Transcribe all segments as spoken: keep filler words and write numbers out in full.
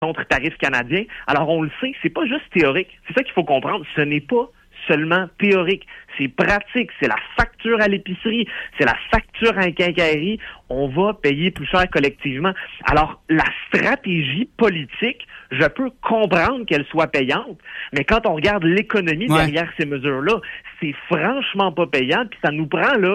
contre tarifs canadiens. Alors, on le sait, c'est pas juste théorique. C'est ça qu'il faut comprendre. Ce n'est pas seulement théorique. C'est pratique. C'est la facture à l'épicerie. C'est la facture à la quincaillerie. On va payer plus cher collectivement. Alors, la stratégie politique, je peux comprendre qu'elle soit payante, mais quand on regarde l'économie ouais. derrière ces mesures-là, c'est franchement pas payant, puis ça nous prend là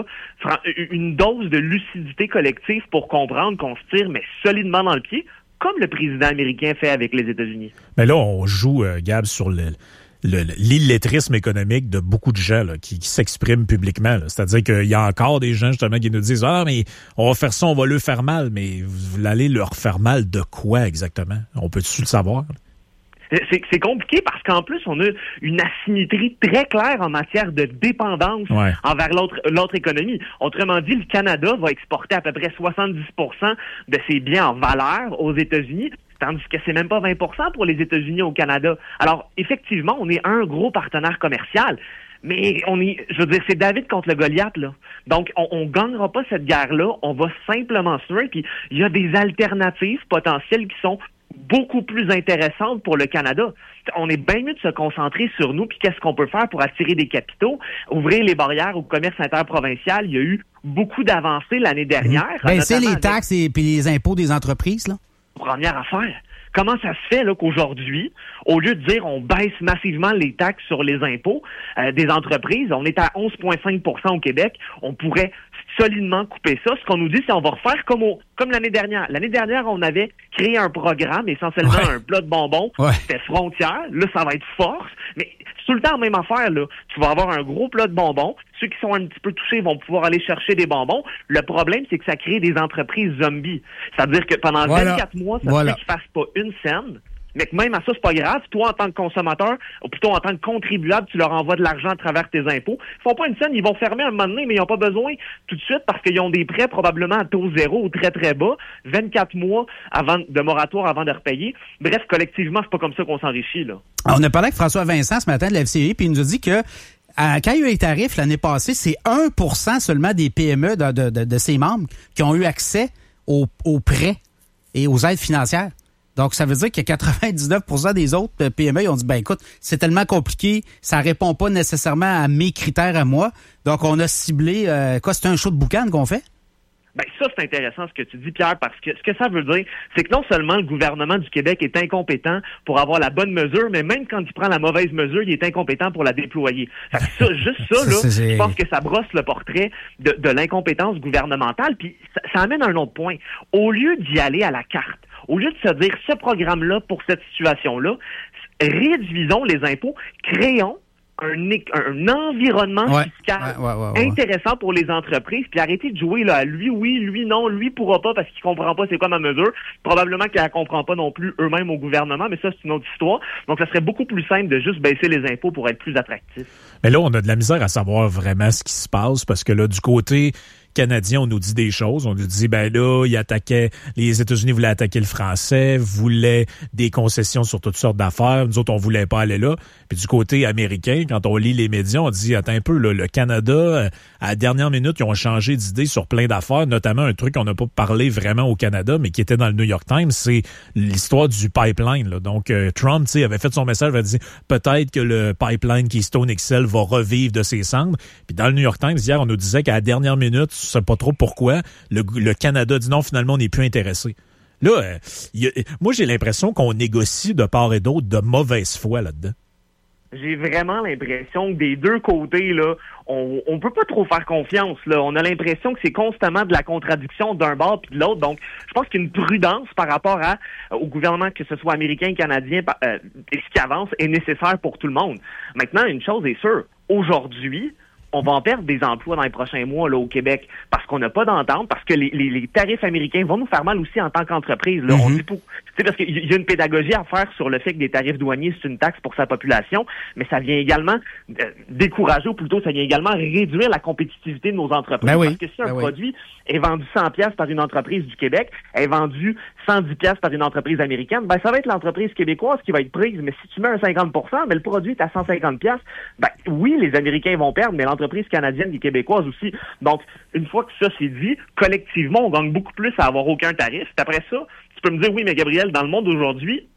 une dose de lucidité collective pour comprendre qu'on se tire mais solidement dans le pied, comme le président américain fait avec les États-Unis. Mais là, on joue, euh, Gab, sur le... Le, l'illettrisme économique de beaucoup de gens là, qui, qui s'expriment publiquement. Là. C'est-à-dire qu'il y a encore des gens justement qui nous disent « Ah, mais on va faire ça, on va leur faire mal. » Mais vous, vous allez leur faire mal de quoi exactement? On peut-tu le savoir? C'est, c'est compliqué parce qu'en plus, on a une asymétrie très claire en matière de dépendance ouais. envers l'autre, l'autre économie. Autrement dit, le Canada va exporter à peu près soixante-dix pour cent de ses biens en valeur aux États-Unis, tandis que c'est même pas vingt pour cent pour les États-Unis au Canada. Alors, effectivement, on est un gros partenaire commercial, mais on est, je veux dire, c'est David contre le Goliath, là. Donc, on, on gagnera pas cette guerre-là, on va simplement se tuer, puis il y a des alternatives potentielles qui sont beaucoup plus intéressantes pour le Canada. On est bien mieux de se concentrer sur nous, puis qu'est-ce qu'on peut faire pour attirer des capitaux, ouvrir les barrières au commerce interprovincial. Il y a eu beaucoup d'avancées l'année dernière. Mmh. Baisser les taxes et puis les impôts des entreprises, là. Première affaire. Comment ça se fait là qu'aujourd'hui, au lieu de dire on baisse massivement les taxes sur les impôts euh, des entreprises, on est à onze virgule cinq pour cent au Québec, on pourrait solidement couper ça. Ce qu'on nous dit, c'est on va refaire comme au, comme l'année dernière. L'année dernière, on avait créé un programme, essentiellement ouais. un plat de bonbons. Ouais. C'était frontière. Là, ça va être force. Mais c'est tout le temps la même affaire, là. Tu vas avoir un gros plat de bonbons. Ceux qui sont un petit peu touchés vont pouvoir aller chercher des bonbons. Le problème, c'est que ça crée des entreprises zombies. C'est-à-dire que pendant voilà. vingt-quatre mois, ça voilà. fait qu'ils fassent pas une scène. Mais que même à ça, c'est pas grave. Toi, en tant que consommateur, ou plutôt en tant que contribuable, tu leur envoies de l'argent à travers tes impôts. Ils font pas une scène, ils vont fermer un moment donné, mais ils n'ont pas besoin tout de suite parce qu'ils ont des prêts probablement à taux zéro ou très, très bas. vingt-quatre mois avant de moratoire avant de repayer. Bref, collectivement, c'est pas comme ça qu'on s'enrichit, là. On a parlé avec François Vincent ce matin de la F C I, puis il nous a dit que à, quand il y a eu les tarifs l'année passée, c'est un pour cent seulement des P M E de, de, de, de ses membres qui ont eu accès aux, aux prêts et aux aides financières. Donc, ça veut dire que quatre-vingt-dix-neuf pour cent des autres P M E, ils ont dit, ben écoute, c'est tellement compliqué, ça répond pas nécessairement à mes critères à moi. Donc, on a ciblé, euh, quoi, c'est un show de boucan qu'on fait? Ben ça, c'est intéressant ce que tu dis, Pierre, parce que ce que ça veut dire, c'est que non seulement le gouvernement du Québec est incompétent pour avoir la bonne mesure, mais même quand il prend la mauvaise mesure, il est incompétent pour la déployer. Fait que ça, juste ça, là, c'est... je pense que ça brosse le portrait de, de l'incompétence gouvernementale, puis ça, ça amène à un autre point. Au lieu d'y aller à la carte, au lieu de se dire, ce programme-là, pour cette situation-là, réduisons les impôts, créons un, un environnement ouais, fiscal ouais, ouais, ouais, ouais. intéressant pour les entreprises, puis arrêtez de jouer là, lui oui, lui non, lui pourra pas parce qu'il comprend pas c'est quoi ma mesure. Probablement qu'il la comprend pas non plus eux-mêmes au gouvernement, mais ça, c'est une autre histoire. Donc, ça serait beaucoup plus simple de juste baisser les impôts pour être plus attractif. Mais là, on a de la misère à savoir vraiment ce qui se passe parce que là, du côté canadien, on nous dit des choses. On nous dit, ben là, ils attaquaient, les États-Unis voulaient attaquer le français, voulaient des concessions sur toutes sortes d'affaires. Nous autres, on voulait pas aller là. Puis du côté américain, quand on lit les médias, on dit, attends un peu, là, le Canada, à la dernière minute, ils ont changé d'idée sur plein d'affaires, notamment un truc qu'on n'a pas parlé vraiment au Canada, mais qui était dans le New York Times, c'est l'histoire du pipeline, là. Donc, euh, Trump, tu sais, avait fait son message, il avait dit, peut-être que le pipeline Keystone X L va revivre de ses cendres. Puis dans le New York Times, hier, on nous disait qu'à la dernière minute, je sais pas trop pourquoi, le, le Canada dit non, finalement, on n'est plus intéressé. Là, euh, y a, moi, j'ai l'impression qu'on négocie de part et d'autre de mauvaise foi là-dedans. J'ai vraiment l'impression que des deux côtés, là, on on peut pas trop faire confiance, là. On a l'impression que c'est constamment de la contradiction d'un bord puis de l'autre. Donc, je pense qu'une prudence par rapport à au gouvernement, que ce soit américain, canadien, euh, et ce qui avance est nécessaire pour tout le monde. Maintenant, une chose est sûre. Aujourd'hui, on va en perdre des emplois dans les prochains mois là au Québec parce qu'on n'a pas d'entente, parce que les, les, les tarifs américains vont nous faire mal aussi en tant qu'entreprise. Là. Mm-hmm. On dit pour, c'est parce qu'il y a une pédagogie à faire sur le fait que des tarifs douaniers, c'est une taxe pour sa population, mais ça vient également euh, décourager, ou plutôt ça vient également réduire la compétitivité de nos entreprises. Ben oui. Parce que si un ben produit oui. est vendu cent piastres par une entreprise du Québec, est vendu cent dix piastres par une entreprise américaine, ben ça va être l'entreprise québécoise qui va être prise. Mais si tu mets un cinquante pour cent, mais le produit est à cent cinquante piastres, ben oui, les Américains vont perdre, mais l'entreprise canadienne et québécoise aussi. Donc, une fois que ça c'est dit, collectivement, on gagne beaucoup plus à avoir aucun tarif. Après ça, tu peux me dire, oui, mais Gabriel, dans le monde d'aujourd'hui,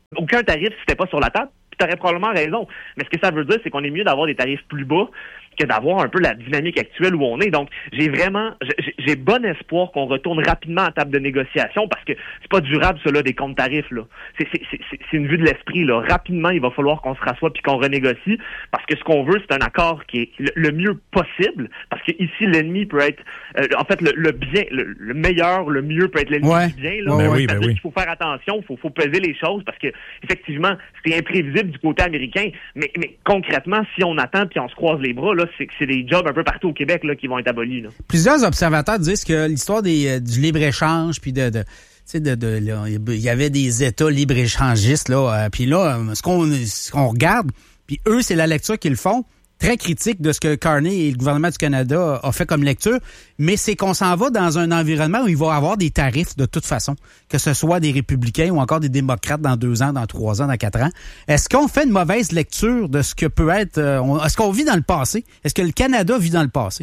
aucun tarif si c'était pas sur la table. Tu aurais probablement raison. Mais ce que ça veut dire, c'est qu'on est mieux d'avoir des tarifs plus bas que d'avoir un peu la dynamique actuelle où on est. Donc, j'ai vraiment, j'ai, j'ai bon espoir qu'on retourne rapidement à table de négociation parce que c'est pas durable, cela, des comptes tarifs, là. C'est, c'est, c'est, c'est une vue de l'esprit, là. Rapidement, il va falloir qu'on se rassoie puis qu'on renégocie parce que ce qu'on veut, c'est un accord qui est le, le mieux possible parce que ici, l'ennemi peut être, euh, en fait, le, le bien, le, le meilleur, le mieux peut être l'ennemi ouais. du bien, là. Ben ouais, oui, ben oui. Il faut faire attention, il faut, faut peser les choses parce que, effectivement, c'est imprévisible du côté américain, mais, mais concrètement, si on attend puis on se croise les bras, là, c'est que c'est des jobs un peu partout au Québec là, qui vont être abolis. Là. Plusieurs observateurs disent que l'histoire des, euh, du libre-échange, puis de, de, de, de, de là, il y avait des États libre-échangistes, là, euh, puis là, ce qu'on, ce qu'on regarde, puis eux, c'est la lecture qu'ils font, très critique de ce que Carney et le gouvernement du Canada a fait comme lecture, mais c'est qu'on s'en va dans un environnement où il va y avoir des tarifs de toute façon, que ce soit des républicains ou encore des démocrates dans deux ans, dans trois ans, dans quatre ans. Est-ce qu'on fait une mauvaise lecture de ce que peut être... Euh, on, est-ce qu'on vit dans le passé? Est-ce que le Canada vit dans le passé?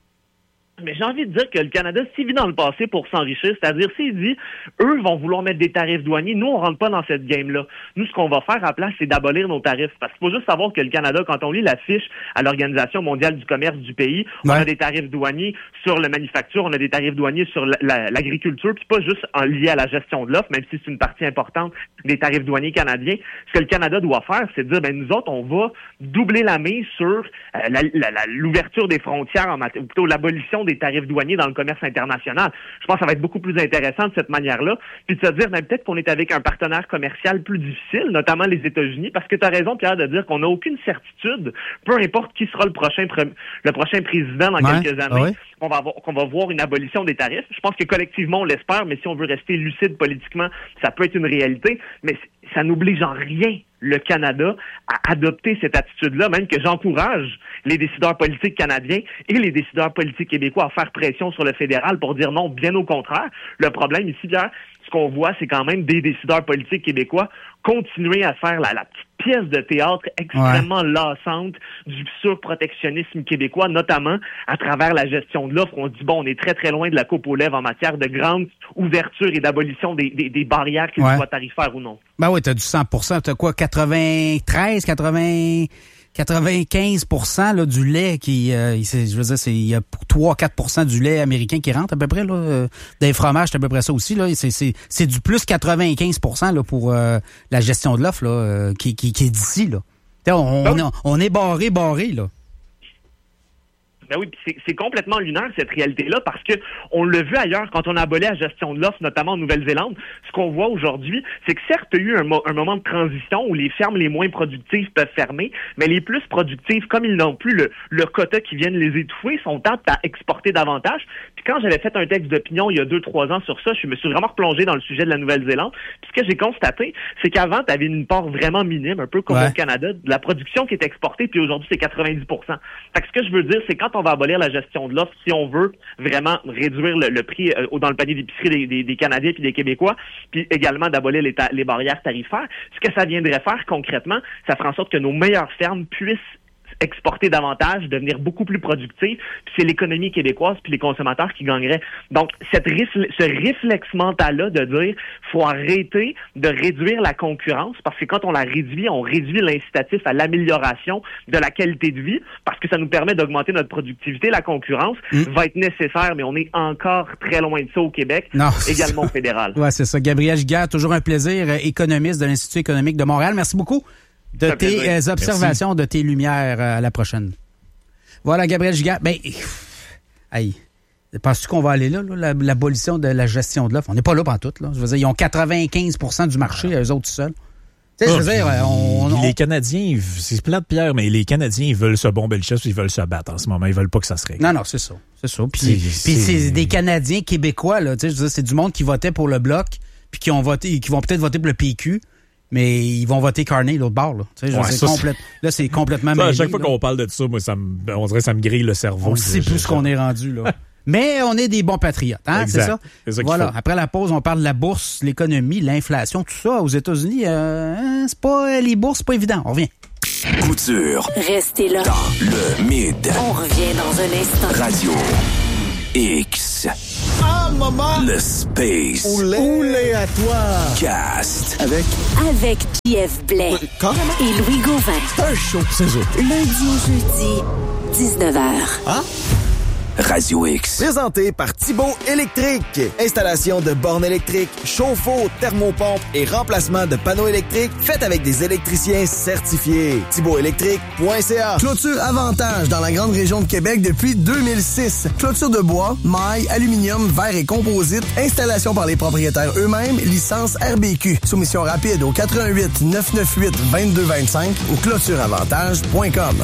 Mais j'ai envie de dire que le Canada, s'il vit dans le passé pour s'enrichir, c'est-à-dire s'il dit, eux vont vouloir mettre des tarifs douaniers, nous, on rentre pas dans cette game-là. Nous, ce qu'on va faire à la place, c'est d'abolir nos tarifs. Parce qu'il faut juste savoir que le Canada, quand on lit la fiche à l'Organisation mondiale du commerce du pays, ouais. on a des tarifs douaniers sur la manufacture, on a des tarifs douaniers sur la, la, l'agriculture, puis pas juste en lié à la gestion de l'offre, même si c'est une partie importante des tarifs douaniers canadiens. Ce que le Canada doit faire, c'est de dire, ben nous autres, on va doubler la mise sur euh, la, la, la, l'ouverture des frontières, en matière, ou plutôt l'abolition des tarifs douaniers dans le commerce international. Je pense que ça va être beaucoup plus intéressant de cette manière-là, puis de se dire, ben, peut-être qu'on est avec un partenaire commercial plus difficile, notamment les États-Unis, parce que tu as raison, Pierre, de dire qu'on n'a aucune certitude, peu importe qui sera le prochain le prochain président dans ouais, quelques années, ouais. qu'on va avoir, qu'on va voir une abolition des tarifs. Je pense que collectivement, on l'espère, mais si on veut rester lucide politiquement, ça peut être une réalité, mais ça n'oblige en rien le Canada à adopter cette attitude-là, même que j'encourage les décideurs politiques canadiens et les décideurs politiques québécois à faire pression sur le fédéral pour dire non, bien au contraire. Le problème ici, Pierre, ce qu'on voit, c'est quand même des décideurs politiques québécois continuer à faire la, la petite pièce de théâtre extrêmement ouais. lassante du surprotectionnisme québécois, notamment à travers la gestion de l'offre. On se dit, bon, on est très, très loin de la coupe aux lèvres en matière de grande ouverture et d'abolition des, des, des barrières, qu'elles ouais. soient tarifaires ou non. Ben oui, t'as du cent pour cent. T'as quoi, quatre-vingt-treize, quatre-vingts... quatre-vingt-quinze pour cent là, du lait qui, euh, je veux dire, c'est il y a trois à quatre pour cent du lait américain qui rentre à peu près là. Euh, des fromages, c'est à peu près ça aussi là. C'est c'est c'est du plus quatre-vingt-quinze pour cent là pour euh, la gestion de l'offre là, euh, qui, qui qui est d'ici là. On, on, on, est, on est barré barré là. Ben oui, c'est, c'est complètement lunaire, cette réalité-là, parce que on l'a vu ailleurs quand on a aboli la gestion de l'offre, notamment en Nouvelle-Zélande. Ce qu'on voit aujourd'hui, c'est que certes, il y a eu un, mo- un moment de transition où les fermes les moins productives peuvent fermer, mais les plus productives, comme ils n'ont plus le, le quota qui viennent les étouffer, sont aptes à exporter davantage. Puis quand j'avais fait un texte d'opinion il y a deux, trois ans sur ça, je me suis vraiment replongé dans le sujet de la Nouvelle-Zélande. Puis ce que j'ai constaté, c'est qu'avant, tu avais une part vraiment minime, un peu comme ouais. au Canada, de la production qui est exportée, puis aujourd'hui, c'est quatre-vingt-dix pour cent. Fait que ce que je veux dire, c'est quand on va abolir la gestion de l'offre, si on veut vraiment réduire le, le prix euh, dans le panier d'épicerie des, des, des Canadiens puis des Québécois, puis également d'abolir les, ta- les barrières tarifaires, ce que ça viendrait faire concrètement, ça ferait en sorte que nos meilleures fermes puissent exporter davantage, devenir beaucoup plus productifs, puis c'est l'économie québécoise puis les consommateurs qui gagneraient. Donc, cette rifle, ce réflexe mental-là de dire faut arrêter de réduire la concurrence, parce que quand on la réduit, on réduit l'incitatif à l'amélioration de la qualité de vie, parce que ça nous permet d'augmenter notre productivité. La concurrence mmh. va être nécessaire, mais on est encore très loin de ça au Québec, non, également au fédéral. Ouais, c'est ça. Gabriel Giguère, toujours un plaisir, économiste de l'Institut économique de Montréal. Merci beaucoup de tes euh, observations, Merci. de tes lumières euh, à la prochaine. Voilà, Gabriel Giguère. Ben, hey, penses-tu qu'on va aller là, là la, l'abolition de la gestion de l'offre? On n'est pas là pantoute, là. Je veux dire, ils ont quatre-vingt-quinze pour cent du marché, eux autres seuls. Tu sais, oh, je veux dire, on, on, les Canadiens, c'est plate, Pierre, mais les Canadiens, ils veulent se bomber le chest, ils veulent se battre en ce moment. Ils veulent pas que ça se règle. Non, non, c'est ça. C'est ça. Puis c'est, c'est... c'est des Canadiens québécois, là. Tu sais, je veux dire, c'est du monde qui votait pour le Bloc, puis qui ont voté, qui vont peut-être voter pour le P Q. Mais ils vont voter Carney, l'autre bord. Là, tu sais, ouais, ça, complète... là c'est complètement mêlé. À chaque fois là. qu'on parle de ça, moi, ça me... on dirait que ça me grille le cerveau. On sait plus ce qu'on est rendu. Là. Mais on est des bons patriotes, hein, c'est ça? C'est ça voilà. Après la pause, on parle de la bourse, l'économie, l'inflation, tout ça. Aux États-Unis, euh, hein, c'est pas les bourses, c'est pas évident. On revient. Couture. Restez là. Dans le mid. On revient dans un instant. Radio X. Oh! maman! Le Space. Oulé. Oulé à toi! Cast. Avec? Avec J F Blais. Quand? Et Louis Gauvin. C'est un show, c'est eux. Lundi au jeudi, dix-neuf heures. Hein? Radio X. Présenté par Thibaut Électrique. Installation de bornes électriques, chauffe-eau, thermopompe et remplacement de panneaux électriques faites avec des électriciens certifiés. thibaut électrique point c a. Clôture Avantage dans la grande région de Québec depuis deux mille six. Clôture de bois, maille, aluminium, verre et composite. Installation par les propriétaires eux-mêmes. Licence R B Q. Soumission rapide au quatre un huit neuf neuf huit deux deux deux cinq ou clôture avantage point com.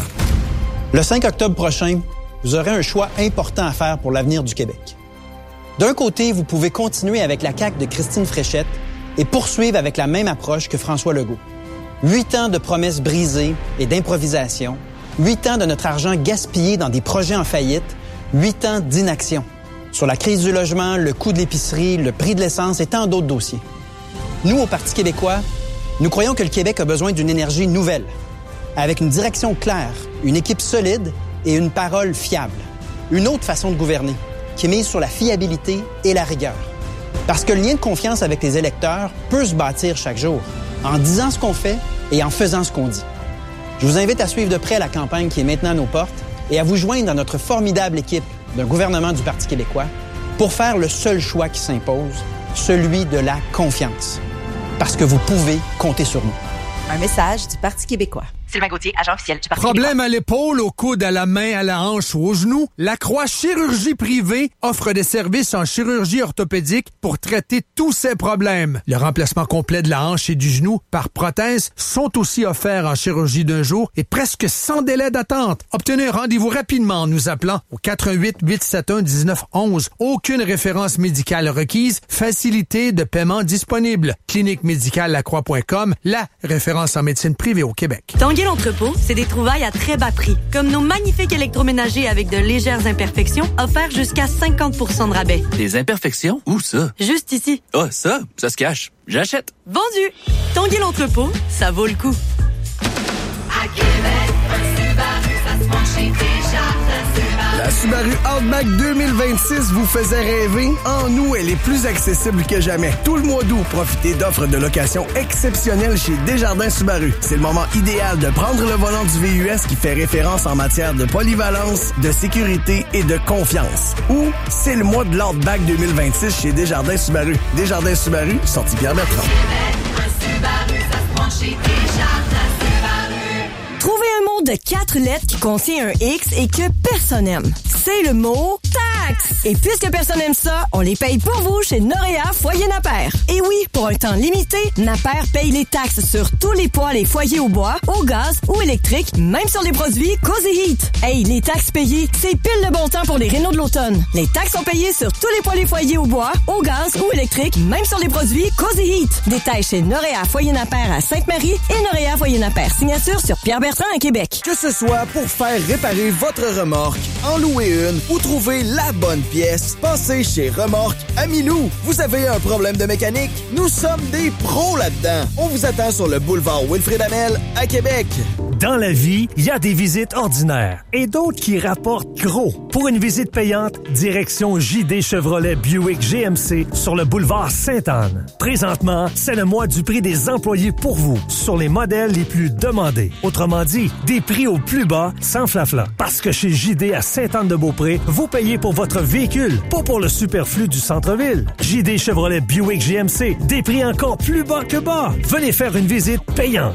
Le cinq octobre prochain, vous aurez un choix important à faire pour l'avenir du Québec. D'un côté, vous pouvez continuer avec la C A Q de Christine Fréchette et poursuivre avec la même approche que François Legault. Huit ans de promesses brisées et d'improvisation, huit ans de notre argent gaspillé dans des projets en faillite, huit ans d'inaction sur la crise du logement, le coût de l'épicerie, le prix de l'essence et tant d'autres dossiers. Nous, au Parti québécois, nous croyons que le Québec a besoin d'une énergie nouvelle, avec une direction claire, une équipe solide et une parole fiable. Une autre façon de gouverner, qui mise sur la fiabilité et la rigueur. Parce que le lien de confiance avec les électeurs peut se bâtir chaque jour, en disant ce qu'on fait et en faisant ce qu'on dit. Je vous invite à suivre de près la campagne qui est maintenant à nos portes et à vous joindre à notre formidable équipe d'un gouvernement du Parti québécois pour faire le seul choix qui s'impose, celui de la confiance. Parce que vous pouvez compter sur nous. Un message du Parti québécois. Sylvain Gauthier, agent officiel du Parti Problème québécois. à l'épaule, au coude, à la main, à la hanche ou au genou? La Croix Chirurgie Privée offre des services en chirurgie orthopédique pour traiter tous ces problèmes. Le remplacement complet de la hanche et du genou par prothèse sont aussi offerts en chirurgie d'un jour et presque sans délai d'attente. Obtenez un rendez-vous rapidement en nous appelant au quatre un huit huit sept un un neuf un un. Aucune référence médicale requise. Facilité de paiement disponible. clinique médicale lacroix point com, la référence en médecine privée au Québec. Tanguay l'entrepôt, c'est des trouvailles à très bas prix, comme nos magnifiques électroménagers avec de légères imperfections offerts jusqu'à cinquante pour cent de rabais. Des imperfections? Où ça? Juste ici. Ah, oh, ça? Ça se cache. J'achète. Vendu! Tanguay l'entrepôt, ça vaut le coup. À Québec, un Subaru, ça se mange chez Desjardins Subaru. La Subaru Outback deux mille vingt-six vous faisait rêver? En nous, elle est plus accessible que jamais. Tout le mois d'août, profitez d'offres de location exceptionnelles chez Desjardins Subaru. C'est le moment idéal de prendre le volant du V U S qui fait référence en matière de polyvalence, de sécurité et de confiance. Ou c'est le mois de l'Outback deux mille vingt-six chez Desjardins Subaru. Desjardins Subaru, sortie Pierre-Bertrand. Un Subaru, ça se mange chez Desjardins Subaru. Trouvez un mot de quatre lettres qui contient un X et que personne n'aime. C'est le mot taxe. Et puisque personne n'aime ça, on les paye pour vous chez Noréa Foyer Napper. Et oui, pour un temps limité, Napper paye les taxes sur tous les poêles et foyers au bois, au gaz ou électrique, même sur les produits Cozy Heat. Hey, les taxes payées, c'est pile le bon temps pour les rénaux de l'automne. Les taxes sont payées sur tous les poêles et foyers au bois, au gaz ou électrique, même sur les produits Cozy Heat. Détails chez Noréa Foyer Napper à Sainte-Marie et Noréa Foyer Napper. Signature sur Pierre-Bertrand à Québec. Que ce soit pour faire réparer votre remorque, en louer une ou trouver la bonne pièce, passez chez Remorque Amilou. Vous avez un problème de mécanique? Nous sommes des pros là-dedans. On vous attend sur le boulevard Wilfrid-Amel à Québec. Dans la vie, il y a des visites ordinaires et d'autres qui rapportent gros. Pour une visite payante, direction J D Chevrolet Buick G M C sur le boulevard Sainte-Anne. Présentement, c'est le mois du prix des employés pour vous sur les modèles les plus demandés. Autrement dit, des prix au plus bas sans flafla. Parce que chez J D à Sainte-Anne-de-Beaupré, vous payez pour votre véhicule, pas pour le superflu du centre-ville. J D Chevrolet Buick G M C, des prix encore plus bas que bas. Venez faire une visite payante.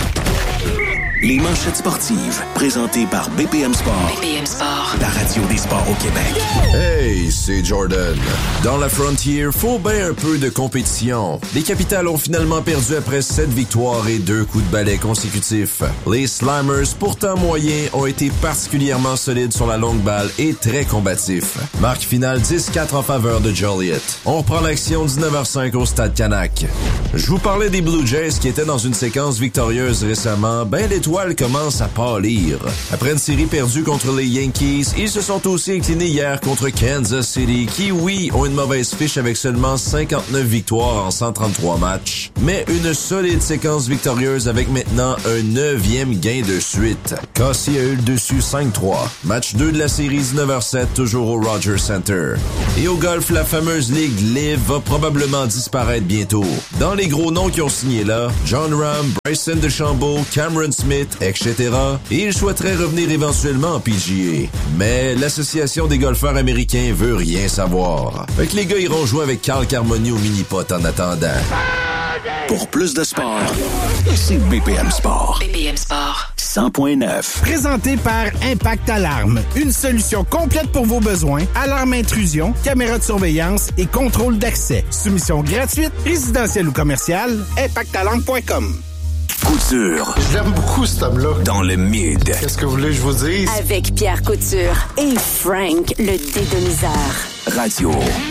Les manchettes sportives, présentées par B P M Sport. B P M Sport. La radio des sports au Québec. Hey, c'est Jordan. Dans la Frontier, faut bien un peu de compétition. Les Capitals ont finalement perdu après sept victoires et deux coups de balai consécutifs. Les Slimers, pourtant moyens, ont été particulièrement solides sur la longue balle et très combatifs. Marque finale dix quatre en faveur de Joliet. On reprend l'action dix-neuf heures cinq au Stade Canac. Je vous parlais des Blue Jays qui étaient dans une séquence victorieuse récemment. Ben, l'étoile étoiles commencent à pâlir. Après une série perdue contre les Yankees, ils se sont aussi inclinés hier contre Kansas City, qui, oui, ont une mauvaise fiche avec seulement cinquante-neuf victoires en cent trente-trois matchs, mais une solide séquence victorieuse avec maintenant un neuvième gain de suite. Cassie a eu le dessus cinq trois. Match deux de la série dix-neuf heures sept, toujours au Rogers Center. Et au golf, la fameuse Ligue Live va probablement disparaître bientôt. Dans les gros noms qui ont signé là, John Rahm, Bryson DeChambeau, Cameron Smith, et cetera. Et ils souhaiteraient revenir éventuellement en P G A. Mais l'Association des golfeurs américains veut rien savoir. Fait que les gars iront jouer avec Carl Carmoni au mini-pot en attendant. Pour plus de sport, c'est B P M Sport. B P M Sport. cent point neuf. Présenté par Impact Alarme. Une solution complète pour vos besoins. Alarme intrusion, caméra de surveillance et contrôle d'accès. Soumission gratuite, résidentielle ou commerciale. impact alarme point com. Couture. J'aime beaucoup cet homme-là. Dans le mid. Qu'est-ce que vous voulez que je vous dise? Avec Pierre Couture et Frank, le dédomiseur. Radio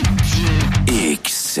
X.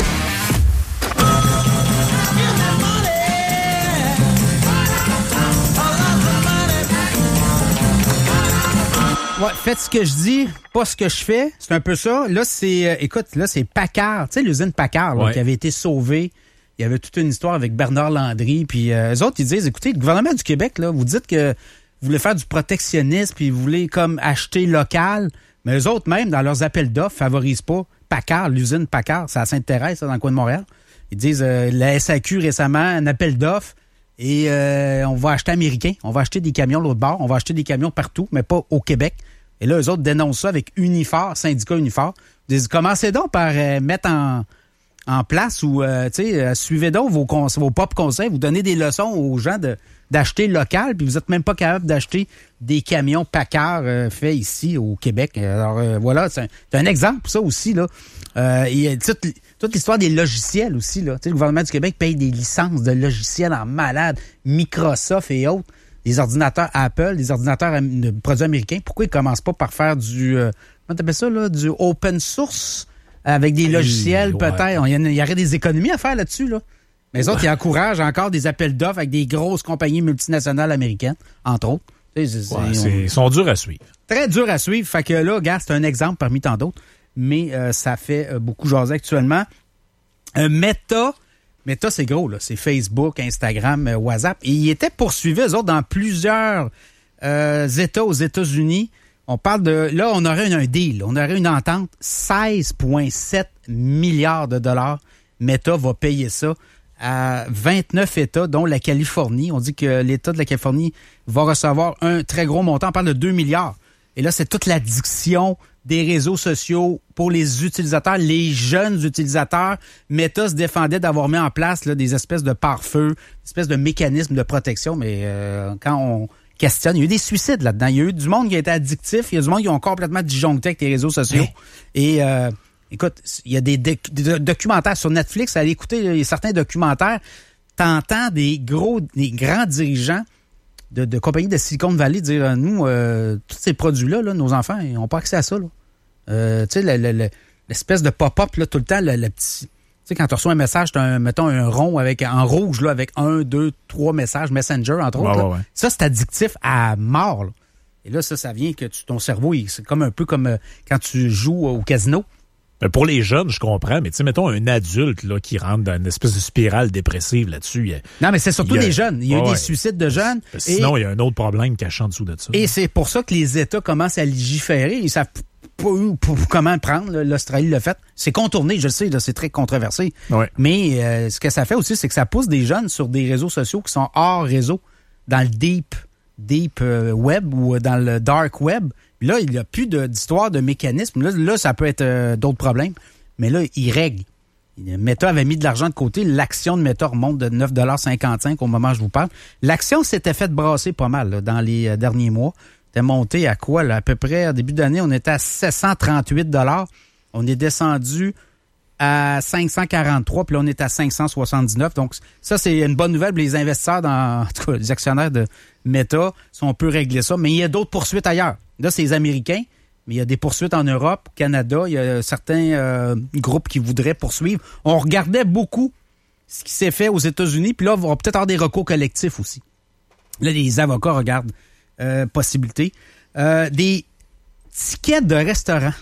Ouais, faites ce que je dis, pas ce que je fais. C'est un peu ça. Là, c'est, euh, écoute, là, c'est Paccard. Tu sais, l'usine Paccard, là, ouais. qui avait été sauvée. Il y avait toute une histoire avec Bernard Landry. Puis euh, eux autres, ils disent, écoutez, le gouvernement du Québec, là, vous dites que vous voulez faire du protectionnisme puis vous voulez comme acheter local. Mais eux autres, même, dans leurs appels d'offres, favorisent pas Paccard, l'usine Paccard. C'est à Sainte-Thérèse, ça, dans le coin de Montréal. Ils disent, euh, la S A Q récemment, un appel d'offres. Et euh, on va acheter américain. On va acheter des camions l'autre bord. On va acheter des camions partout, mais pas au Québec. Et là, eux autres dénoncent ça avec Unifor, syndicat Unifor. Ils disent, commencez donc par euh, mettre en, en place ou, euh, tu sais, euh, suivez donc vos, cons- vos propres conseils. Vous donnez des leçons aux gens de, d'acheter local, puis vous êtes même pas capable d'acheter des camions Paccard euh, faits ici au Québec. Alors, euh, voilà, c'est un, c'est un exemple, ça aussi, là. Euh, et toute, toute l'histoire des logiciels aussi, là. Tu sais, le gouvernement du Québec paye des licences de logiciels en malade, Microsoft et autres. Les ordinateurs Apple, les ordinateurs de produits américains, pourquoi ils commencent pas par faire du, euh, comment t'appelles ça, là, du open source avec des logiciels, oui, peut-être? Ouais. Il y aurait des économies à faire là-dessus, là. Mais les ouais. autres, ils encouragent encore des appels d'offres avec des grosses compagnies multinationales américaines, entre autres. C'est, c'est, ouais, c'est, ils sont durs à suivre. Très durs à suivre. Fait que là, gars, c'est un exemple parmi tant d'autres. Mais euh, ça fait euh, beaucoup jaser actuellement. Euh, Meta... Meta, c'est gros, là. C'est Facebook, Instagram, euh, WhatsApp. Et ils étaient poursuivis, eux autres, dans plusieurs euh, États aux États-Unis. On parle de... Là, on aurait un, un deal. On aurait une entente. seize virgule sept milliards de dollars. Meta va payer ça à vingt-neuf États, dont la Californie. On dit que l'État de la Californie va recevoir un très gros montant. On parle de deux milliards. Et là, c'est toute l'addiction des réseaux sociaux pour les utilisateurs, les jeunes utilisateurs. Meta se défendait d'avoir mis en place là, des espèces de pare-feu, des espèces de mécanismes de protection, mais euh, quand on questionne, il y a eu des suicides là-dedans. Il y a eu du monde qui a été addictif, il y a du monde qui ont complètement disjoncté avec les réseaux sociaux. Oui. Et euh, écoute, il y a des, doc- des documentaires sur Netflix, allez écouter certains documentaires, t'entends des gros, des grands dirigeants De, de compagnies de Silicon Valley dire, nous, euh, tous ces produits-là, là, nos enfants, ils n'ont pas accès à ça. Là. Euh, tu sais, le, le, le, l'espèce de pop-up, là, tout le temps, le, le petit... Tu sais, quand tu reçois un message, tu as, un, mettons, un rond avec en rouge, là, avec un, deux, trois messages Messenger, entre ouais, autres. Ouais, ouais. Ça, c'est addictif à mort. Là. Et là, ça, ça vient que tu, ton cerveau, il, c'est comme un peu comme euh, quand tu joues au casino. Pour les jeunes, je comprends, mais tu sais, mettons un adulte là, qui rentre dans une espèce de spirale dépressive là-dessus. Il, non, mais c'est surtout il a, les jeunes. Il y a ouais, eu des suicides de jeunes. Sinon, et, il y a un autre problème caché en dessous de ça. Et c'est pour ça que les États commencent à légiférer. Ils savent pas où, comment le prendre. L'Australie l'a fait. C'est contourné, je le sais, là, c'est très controversé. Ouais. Mais euh, ce que ça fait aussi, c'est que ça pousse des jeunes sur des réseaux sociaux qui sont hors réseau, dans le deep, deep euh, web ou dans le dark web. Là, il n'y a plus de, d'histoire de mécanisme. Là, là, ça peut être euh, d'autres problèmes. Mais là, il règle. Meta avait mis de l'argent de côté. L'action de Meta remonte de neuf virgule cinquante-cinq au moment où je vous parle. L'action s'était faite brasser pas mal là, dans les euh, derniers mois. C'était monté à quoi? Là, à peu près, au début d'année, on était à sept cent trente-huit dollars. On est descendu à cinq cent quarante-trois, puis là, on est à cinq cent soixante-dix-neuf. Donc, ça, c'est une bonne nouvelle pour les investisseurs, dans, en tout cas, les actionnaires de Meta, si on peut régler ça. Mais il y a d'autres poursuites ailleurs. Là, c'est les Américains. Mais il y a des poursuites en Europe, au Canada. Il y a certains euh, groupes qui voudraient poursuivre. On regardait beaucoup ce qui s'est fait aux États-Unis. Puis là, on va peut-être avoir des recours collectifs aussi. Là, les avocats regardent euh, possibilité. Euh, des tickets de restaurant.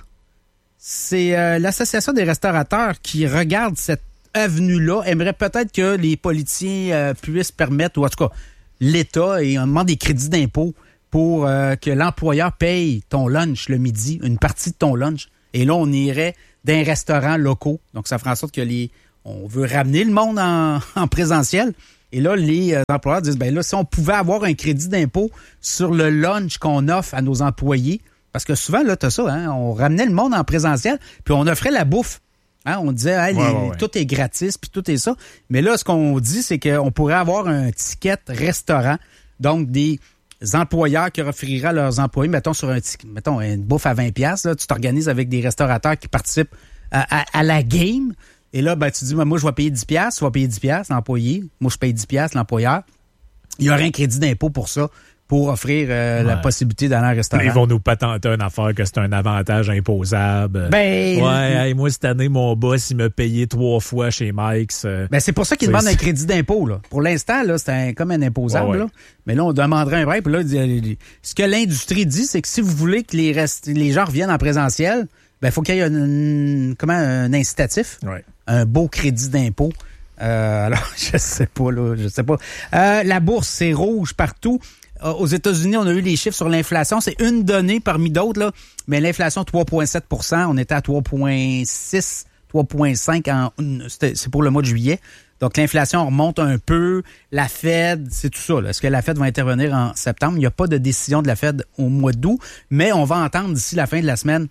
C'est euh, l'Association des restaurateurs qui regarde cette avenue-là, aimerait peut-être que les politiciens euh, puissent permettre, ou en tout cas, l'État, et on demande des crédits d'impôt pour euh, que l'employeur paye ton lunch le midi, une partie de ton lunch. Et là, on irait d'un restaurant locaux. Donc, ça fera en sorte que les on veut ramener le monde en, en présentiel. Et là, les euh, employeurs disent, ben là, si on pouvait avoir un crédit d'impôt sur le lunch qu'on offre à nos employés, parce que souvent, là, t'as ça, hein, on ramenait le monde en présentiel, puis on offrait la bouffe. Hein, on disait, hey, ouais, les, ouais, ouais. tout est gratis, puis tout est ça. Mais là, ce qu'on dit, c'est qu'on pourrait avoir un ticket restaurant, donc des employeurs qui offriraient à leurs employés, mettons, sur un ticket, mettons, une bouffe à vingt dollars, là, tu t'organises avec des restaurateurs qui participent à, à, à la game. Et là, ben, tu dis, moi, je vais payer dix dollars, tu vas payer dix dollars, l'employé. Moi, je paye dix dollars, l'employeur. Il y aurait un crédit d'impôt pour ça, pour offrir euh, ouais. la possibilité d'aller à un restaurant. Ils vont nous patenter une affaire que c'est un avantage imposable. Ben, ouais, hey, moi, cette année, mon boss, il m'a payé trois fois chez Mike's. Euh, ben, c'est pour ça qu'ils demandent un crédit d'impôt, là. Pour l'instant, là, c'est un, comme un imposable, ouais, ouais. là. Mais là, on demanderait un vrai. Puis là, ce que l'industrie dit, c'est que si vous voulez que les, rest... les gens reviennent en présentiel, ben, il faut qu'il y ait un, comment, un incitatif. Ouais. Un beau crédit d'impôt. Euh, alors, je sais pas, là, je sais pas. Euh, la bourse, c'est rouge partout. Euh, aux États-Unis, on a eu les chiffres sur l'inflation. C'est une donnée parmi d'autres, là. Mais l'inflation, trois virgule sept pour cent. On était à trois virgule six, trois virgule cinq en, c'est pour le mois de juillet. Donc, l'inflation remonte un peu. La Fed, c'est tout ça, là. Est-ce que la Fed va intervenir en septembre? Il n'y a pas de décision de la Fed au mois d'août, mais on va entendre d'ici la fin de la semaine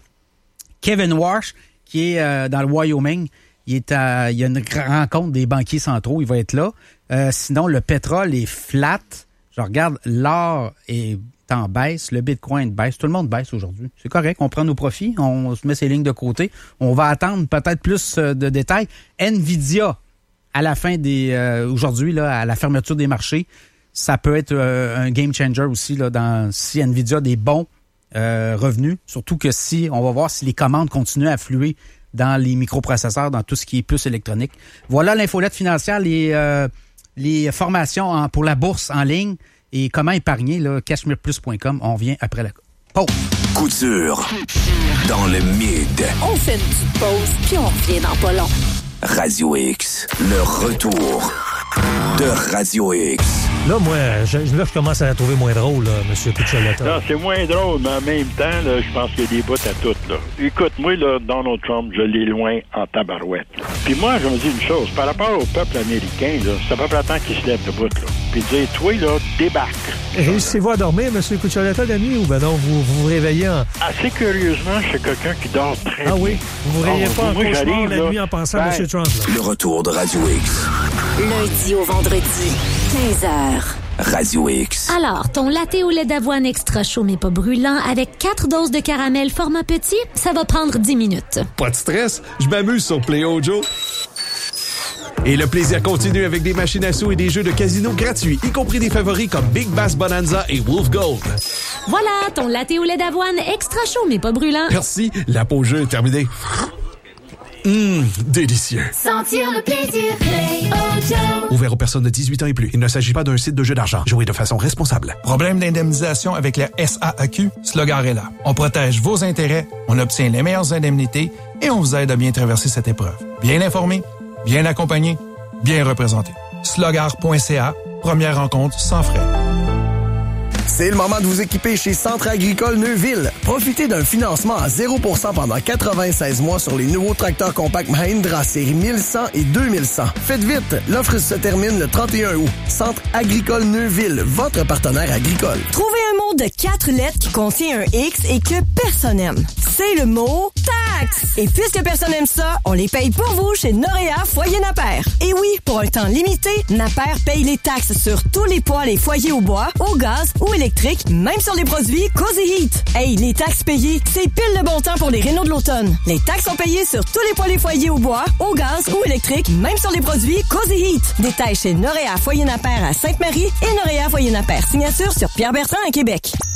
Kevin Warsh, qui est euh, dans le Wyoming. Il est à, il y a une rencontre des banquiers centraux. Il va être là. Euh, sinon, le pétrole est flat. Je regarde, l'or est en baisse. Le Bitcoin baisse. Tout le monde baisse aujourd'hui. C'est correct. On prend nos profits. On se met ses lignes de côté. On va attendre peut-être plus de détails. Nvidia, à la fin des... Euh, aujourd'hui, là, à la fermeture des marchés, ça peut être euh, un game changer aussi là, dans si Nvidia a des bons euh, revenus. Surtout que si, on va voir si les commandes continuent à affluer dans les microprocesseurs, dans tout ce qui est puce électronique. Voilà l'infolette financière, les, euh, les formations en, pour la bourse en ligne et comment épargner, là, cashmere plus point com. On vient après la pause. Couture dans le mid. On fait une petite pause, puis on revient dans pas long. Radio X, le retour de Radio X. Là, moi, je, là, je commence à la trouver moins drôle, là, M. Cuccioletta. Non, c'est moins drôle, mais en même temps, là, je pense qu'il y a des bouts à toutes, là. Écoute, moi, là, Donald Trump, je l'ai loin en tabarouette. Puis moi, je me dis une chose, par rapport au peuple américain, là, c'est à peu près le temps qu'il se lève debout, là. Puis dire, toi, là, débarque. Réussissez-vous à dormir, M. Cuccioletta, la nuit, ou ben non, vous vous, vous réveillez en... Assez curieusement, je suis quelqu'un qui dort très Ah oui? Vous vous réveillez oh, pas en moi, cauchemar la là, nuit en pensant ben, à M. Trump, là. Le retour de Radio X. Lundi au vendredi, quinze heures. Radio X. Alors, ton latte au lait d'avoine extra chaud mais pas brûlant avec quatre doses de caramel format petit, ça va prendre dix minutes. Pas de stress, je m'amuse sur Play Ojo. Et le plaisir continue avec des machines à sous et des jeux de casino gratuits, y compris des favoris comme Big Bass Bonanza et Wolf Gold. Voilà, ton latte au lait d'avoine extra chaud mais pas brûlant. Merci, la pause jeu est terminée. Hum, délicieux. Sentir le plaisir, Play Ojo. Ouvert aux personnes de dix-huit ans et plus. Il ne s'agit pas d'un site de jeu d'argent. Jouez de façon responsable. Problème d'indemnisation avec la S A A Q? Slogar est là. On protège vos intérêts, on obtient les meilleures indemnités et on vous aide à bien traverser cette épreuve. Bien informé, bien accompagné, bien représenté. slogar point c a, première rencontre sans frais. C'est le moment de vous équiper chez Centre agricole Neuville. Profitez d'un financement à zéro pour cent pendant quatre-vingt-seize mois sur les nouveaux tracteurs compacts Mahindra série mille cent et deux mille cent. Faites vite, l'offre se termine le trente et un août. Centre agricole Neuville, votre partenaire agricole. Trouvez un mot de quatre lettres qui contient un X et que personne n'aime. C'est le mot taxe. Et puisque personne n'aime ça, on les paye pour vous chez Noréa Foyer Napper. Et oui, pour un temps limité, Napper paye les taxes sur tous les poêles et foyers au bois, au gaz ou électrique, même sur les produits Cozy Heat. Hey, les taxes payées, c'est pile le bon temps pour les rénaux de l'automne. Les taxes sont payées sur tous les poêles et foyers au bois, au gaz ou électrique, même sur les produits Cozy Heat. Détails chez Noréa Foyer Napper à Sainte-Marie et Noréa Foyer Napper signature sur Pierre Bertrand à Québec.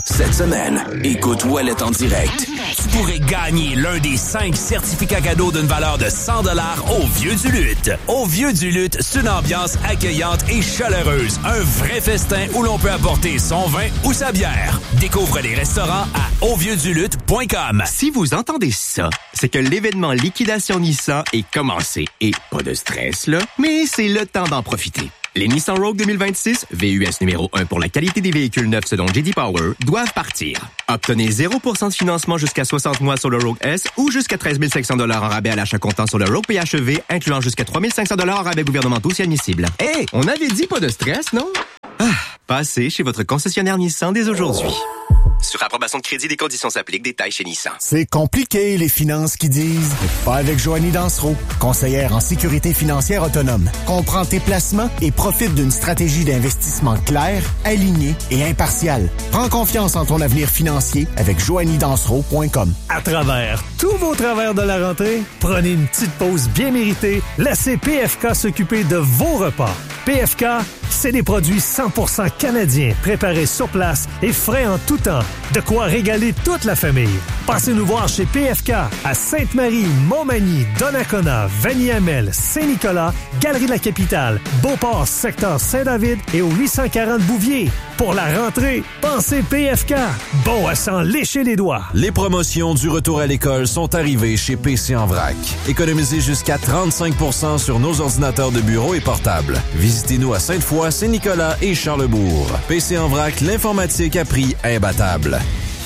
Cette semaine, écoute Ouellet en direct. Tu pourrais gagner l'un des cinq certificats cadeaux d'une valeur de cent dollars au Vieux du Lutte. Au Vieux du Lutte, c'est une ambiance accueillante et chaleureuse. Un vrai festin où l'on peut apporter son vin ou sa bière. Découvre les restaurants à au vieux du lutte point com. Si vous entendez ça, c'est que l'événement Liquidation Nissan est commencé. Et pas de stress, là, mais c'est le temps d'en profiter. Les Nissan Rogue deux mille vingt-six, V U S numéro un pour la qualité des véhicules neufs selon J D Power, doivent partir. Obtenez zéro pour cent de financement jusqu'à soixante mois sur le Rogue S ou jusqu'à treize mille cinq cents dollars en rabais à l'achat comptant sur le Rogue P H E V, incluant jusqu'à trois mille cinq cents dollars en rabais gouvernementaux si admissible. Hé, hey, on avait dit pas de stress, non? Ah, passez chez votre concessionnaire Nissan dès aujourd'hui. Sur approbation de crédit, des conditions s'appliquent. Détails chez Nissan. C'est compliqué, les finances qui disent. Pas avec Joanie Dansereau, conseillère en sécurité financière autonome. Comprends tes placements et profite d'une stratégie d'investissement claire, alignée et impartiale. Prends confiance en ton avenir financier avec joanie dansereau point com. À travers tous vos travers de la rentrée, prenez une petite pause bien méritée. Laissez P F K s'occuper de vos repas. P F K, c'est des produits cent pour cent canadiens, préparés sur place et frais en tout temps. De quoi régaler toute la famille. Passez nous voir chez P F K à Sainte-Marie, Montmagny, Donnacona, Vanier-Amel, Saint-Nicolas, Galerie de la Capitale, Beauport, secteur Saint-David et au huit cent quarante Bouvier. Pour la rentrée, pensez P F K. Bon à s'en lécher les doigts. Les promotions du retour à l'école sont arrivées chez P C en vrac. Économisez jusqu'à trente-cinq pour cent sur nos ordinateurs de bureau et portables. Visitez-nous à Sainte-Foy, Saint-Nicolas et Charlesbourg. P C en vrac, l'informatique à prix imbattable.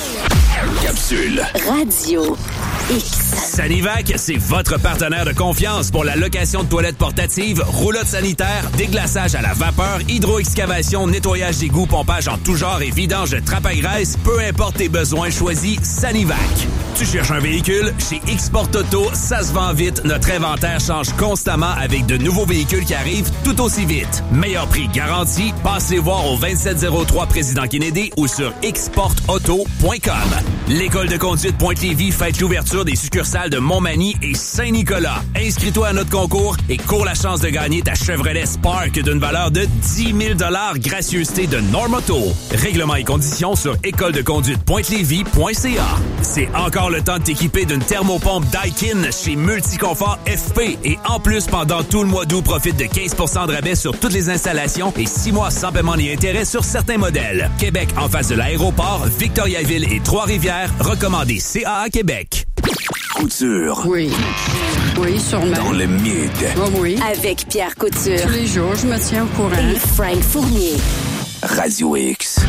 Capsule. Radio X. Sanivac, c'est votre partenaire de confiance pour la location de toilettes portatives, roulottes sanitaires, déglaçage à la vapeur, hydro-excavation, nettoyage d'égouts, pompage en tout genre et vidange de trappe à graisse. Peu importe tes besoins, choisis Sanivac. Tu cherches un véhicule? Chez X-Port Auto, ça se vend vite. Notre inventaire change constamment avec de nouveaux véhicules qui arrivent tout aussi vite. Meilleur prix garanti. Passez voir au vingt-sept zéro trois Président Kennedy ou sur x port auto point com. L'école de conduite Pointe-Lévis fête l'ouverture des succursales de Montmagny et Saint-Nicolas. Inscris-toi à notre concours et cours la chance de gagner ta Chevrolet Spark d'une valeur de dix mille dollars gracieuseté de Normoto. Règlements et conditions sur école de conduite pointe lévis point c a. C'est encore le temps de t'équiper d'une thermopompe Daikin chez Multiconfort F P. Et en plus, pendant tout le mois d'août, profite de quinze pour cent de rabais sur toutes les installations et six mois sans paiement ni intérêt sur certains modèles. Québec, en face de l'aéroport, Victoriaville et Trois-Rivières, recommandé C A A Québec. Couture. Oui. Oui, sûrement. Dans le mid. Oh oui. Avec Pierre Couture. Tous les jours, je me tiens au courant. Et Frank Fournier. Radio X.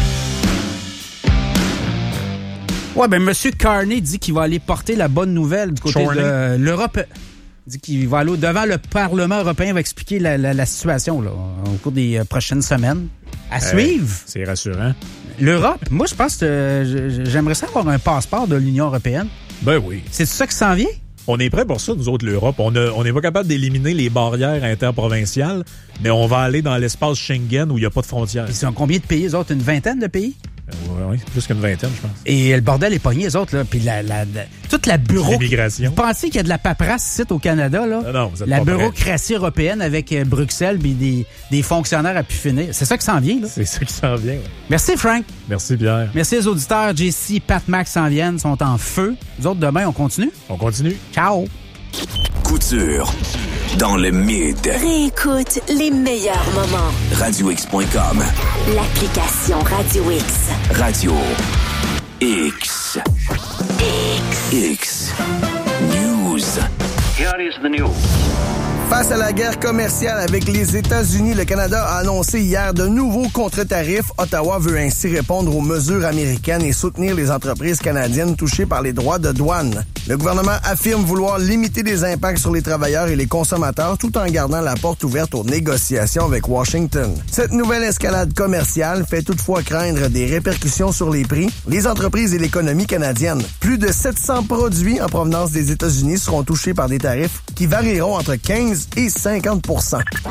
Ouais, ben, M. Carney dit qu'il va aller porter la bonne nouvelle du côté Chorney. de l'Europe. Il dit qu'il va aller devant le Parlement européen, il va expliquer la, la, la situation là, au cours des euh, prochaines semaines. À Euh, suivre. C'est rassurant. L'Europe, moi, je pense que euh, j'aimerais ça avoir un passeport de l'Union européenne. Ben oui. C'est ça qui s'en vient? On est prêt pour ça, nous autres, l'Europe. On a- on n'est pas capable d'éliminer les barrières interprovinciales, mais on va aller dans l'espace Schengen où il n'y a pas de frontières. Ils sont combien de pays, eux autres? Une vingtaine de pays? Oui, oui, plus qu'une vingtaine, je pense. Et le bordel est pogné, les autres, là. Puis la, la, la- toute la bureau... L'immigration. Vous pensez qu'il y a de la paperasse ici au Canada, là? Non, non, vous êtes La pas prêts. bureaucratie européenne avec euh, Bruxelles puis des, des fonctionnaires à pu finir. C'est ça qui s'en vient, là. C'est ça qui s'en vient. ouais. Merci, Frank. Merci, Pierre. Merci aux auditeurs. J C, Pat, Max s'en viennent, sont en feu. Nous autres, demain, on continue? On continue. Ciao. Couture. Dans le mid. Réécoute les meilleurs moments. radio x point com. L'application Radio X. Radio X. X. X. News. Here is the news. Face à la guerre commerciale avec les États-Unis, le Canada a annoncé hier de nouveaux contre-tarifs. Ottawa veut ainsi répondre aux mesures américaines et soutenir les entreprises canadiennes touchées par les droits de douane. Le gouvernement affirme vouloir limiter les impacts sur les travailleurs et les consommateurs tout en gardant la porte ouverte aux négociations avec Washington. Cette nouvelle escalade commerciale fait toutefois craindre des répercussions sur les prix, les entreprises et l'économie canadienne. Plus de sept cents produits en provenance des États-Unis seront touchés par des tarifs qui varieront entre quinze et cinquante pour cent.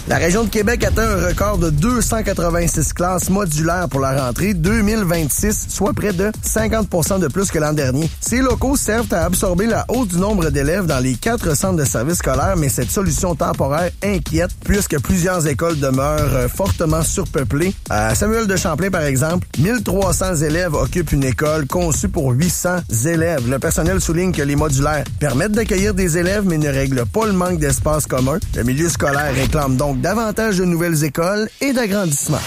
La région de Québec atteint un record de deux cent quatre-vingt-six classes modulaires pour la rentrée deux mille vingt-six, soit près de cinquante pour cent de plus que l'an dernier. Ces locaux servent à absorber la hausse du nombre d'élèves dans les quatre centres de services scolaires, mais cette solution temporaire inquiète puisque plusieurs écoles demeurent fortement surpeuplées. À Samuel de Champlain, par exemple, mille trois cents élèves occupent une école conçue pour huit cents élèves. Le personnel souligne que les modulaires permettent d'accueillir des élèves, mais ne règlent pas le manque d'espace commun. Le milieu scolaire réclame donc davantage de nouvelles écoles et d'agrandissements.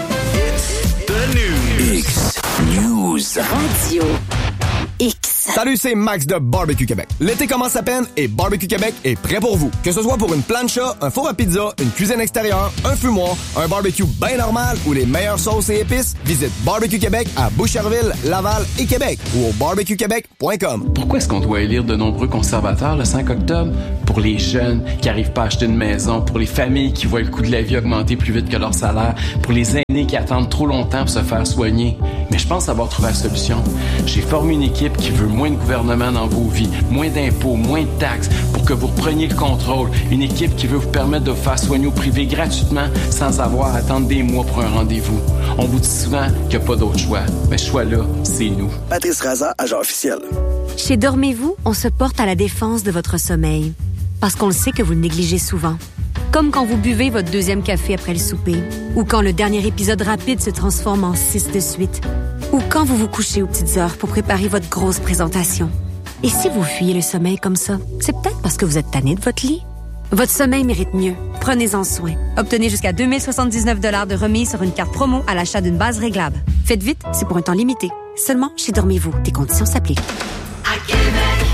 X News Radio X. Salut, c'est Max de Barbecue Québec. L'été commence à peine et Barbecue Québec est prêt pour vous. Que ce soit pour une plancha, un four à pizza, une cuisine extérieure, un fumoir, un barbecue bien normal ou les meilleures sauces et épices, visite Barbecue Québec à Boucherville, Laval et Québec ou au barbecue québec point com. Pourquoi est-ce qu'on doit élire de nombreux conservateurs le cinq octobre? Pour les jeunes qui n'arrivent pas à acheter une maison, pour les familles qui voient le coût de la vie augmenter plus vite que leur salaire, pour les aînés qui attendent trop longtemps pour se faire soigner. Mais je pense avoir trouvé la solution. J'ai formé une équipe qui veut moins de gouvernement dans vos vies, moins d'impôts, moins de taxes, pour que vous repreniez le contrôle. Une équipe qui veut vous permettre de vous faire soigner au privé gratuitement sans avoir à attendre des mois pour un rendez-vous. On vous dit souvent qu'il n'y a pas d'autre choix. Mais ce choix-là, c'est nous. Patrice Raza, agent officiel. Chez Dormez-vous, on se porte à la défense de votre sommeil. Parce qu'on le sait que vous le négligez souvent. Comme quand vous buvez votre deuxième café après le souper. Ou quand le dernier épisode rapide se transforme en six de suite. Ou quand vous vous couchez aux petites heures pour préparer votre grosse présentation. Et si vous fuyez le sommeil comme ça, c'est peut-être parce que vous êtes tanné de votre lit. Votre sommeil mérite mieux. Prenez-en soin. Obtenez jusqu'à deux mille soixante-dix-neuf dollars de remise sur une carte promo à l'achat d'une base réglable. Faites vite, c'est pour un temps limité. Seulement chez Dormez-vous. Des conditions s'appliquent. À Québec,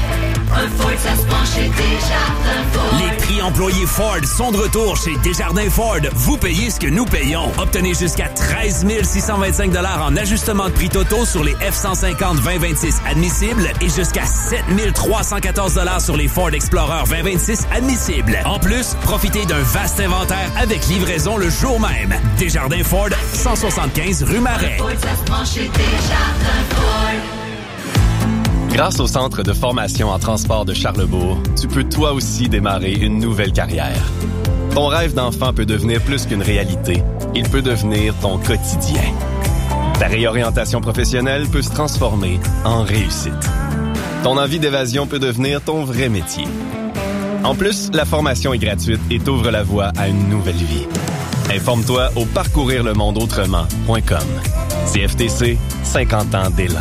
un Ford, ça se prend chez Desjardins Ford. Les prix employés Ford sont de retour chez Desjardins Ford. Vous payez ce que nous payons. Obtenez jusqu'à treize mille six cent vingt-cinq dollars en ajustement de prix totaux sur les F cent cinquante vingt vingt-six admissibles et jusqu'à sept mille trois cent quatorze dollars sur les Ford Explorer vingt vingt-six admissibles. En plus, profitez d'un vaste inventaire avec livraison le jour même. Desjardins Ford, cent soixante-quinze rue Marais. Un Ford, ça se prend chez Desjardins Ford. Grâce au Centre de formation en transport de Charlebourg, tu peux toi aussi démarrer une nouvelle carrière. Ton rêve d'enfant peut devenir plus qu'une réalité. Il peut devenir ton quotidien. Ta réorientation professionnelle peut se transformer en réussite. Ton envie d'évasion peut devenir ton vrai métier. En plus, la formation est gratuite et t'ouvre la voie à une nouvelle vie. Informe-toi au parcourir le monde autrement point com. C F T C, cinquante ans d'élan.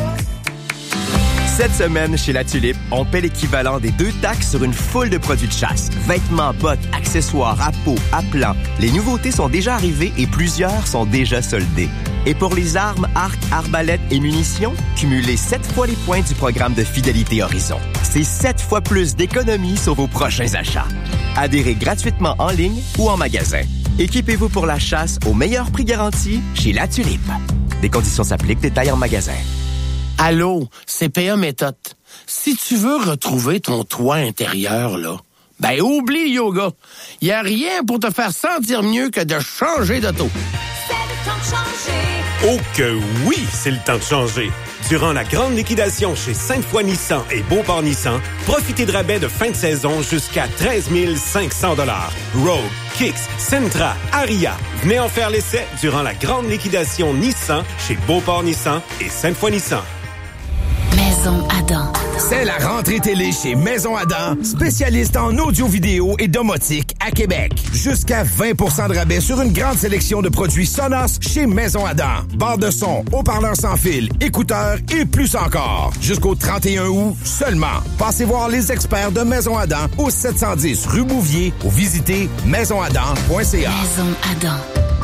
Cette semaine, chez La Tulipe, on paie l'équivalent des deux taxes sur une foule de produits de chasse. Vêtements, bottes, accessoires, à peau, à plan. Les nouveautés sont déjà arrivées et plusieurs sont déjà soldées. Et pour les armes, arcs, arbalètes et munitions, cumulez sept fois les points du programme de fidélité Horizon. C'est sept fois plus d'économies sur vos prochains achats. Adhérez gratuitement en ligne ou en magasin. Équipez-vous pour la chasse au meilleur prix garanti chez La Tulipe. Des conditions s'appliquent, détails en magasin. Allô, C P A Méthode. Si tu veux retrouver ton toit intérieur, là, ben oublie le yoga. Il n'y a rien pour te faire sentir mieux que de changer d'auto. C'est le temps de changer. Oh que oui, c'est le temps de changer. Durant la grande liquidation chez Sainte-Foy Nissan et Beauport Nissan, profitez de rabais de fin de saison jusqu'à treize mille cinq cents dollars. Rogue, Kicks, Sentra, Aria. Venez en faire l'essai durant la grande liquidation Nissan chez Beauport Nissan et Sainte-Foy Nissan. Maison Adam. C'est la rentrée télé chez Maison Adam, spécialiste en audio-vidéo et domotique à Québec. Jusqu'à vingt pour cent de rabais sur une grande sélection de produits Sonos chez Maison Adam. Barre de son, haut-parleurs sans fil, écouteurs et plus encore. Jusqu'au trente et un août seulement. Passez voir les experts de Maison Adam au sept cent dix rue Bouvier ou visitez maison adam point c a. Maison Adam.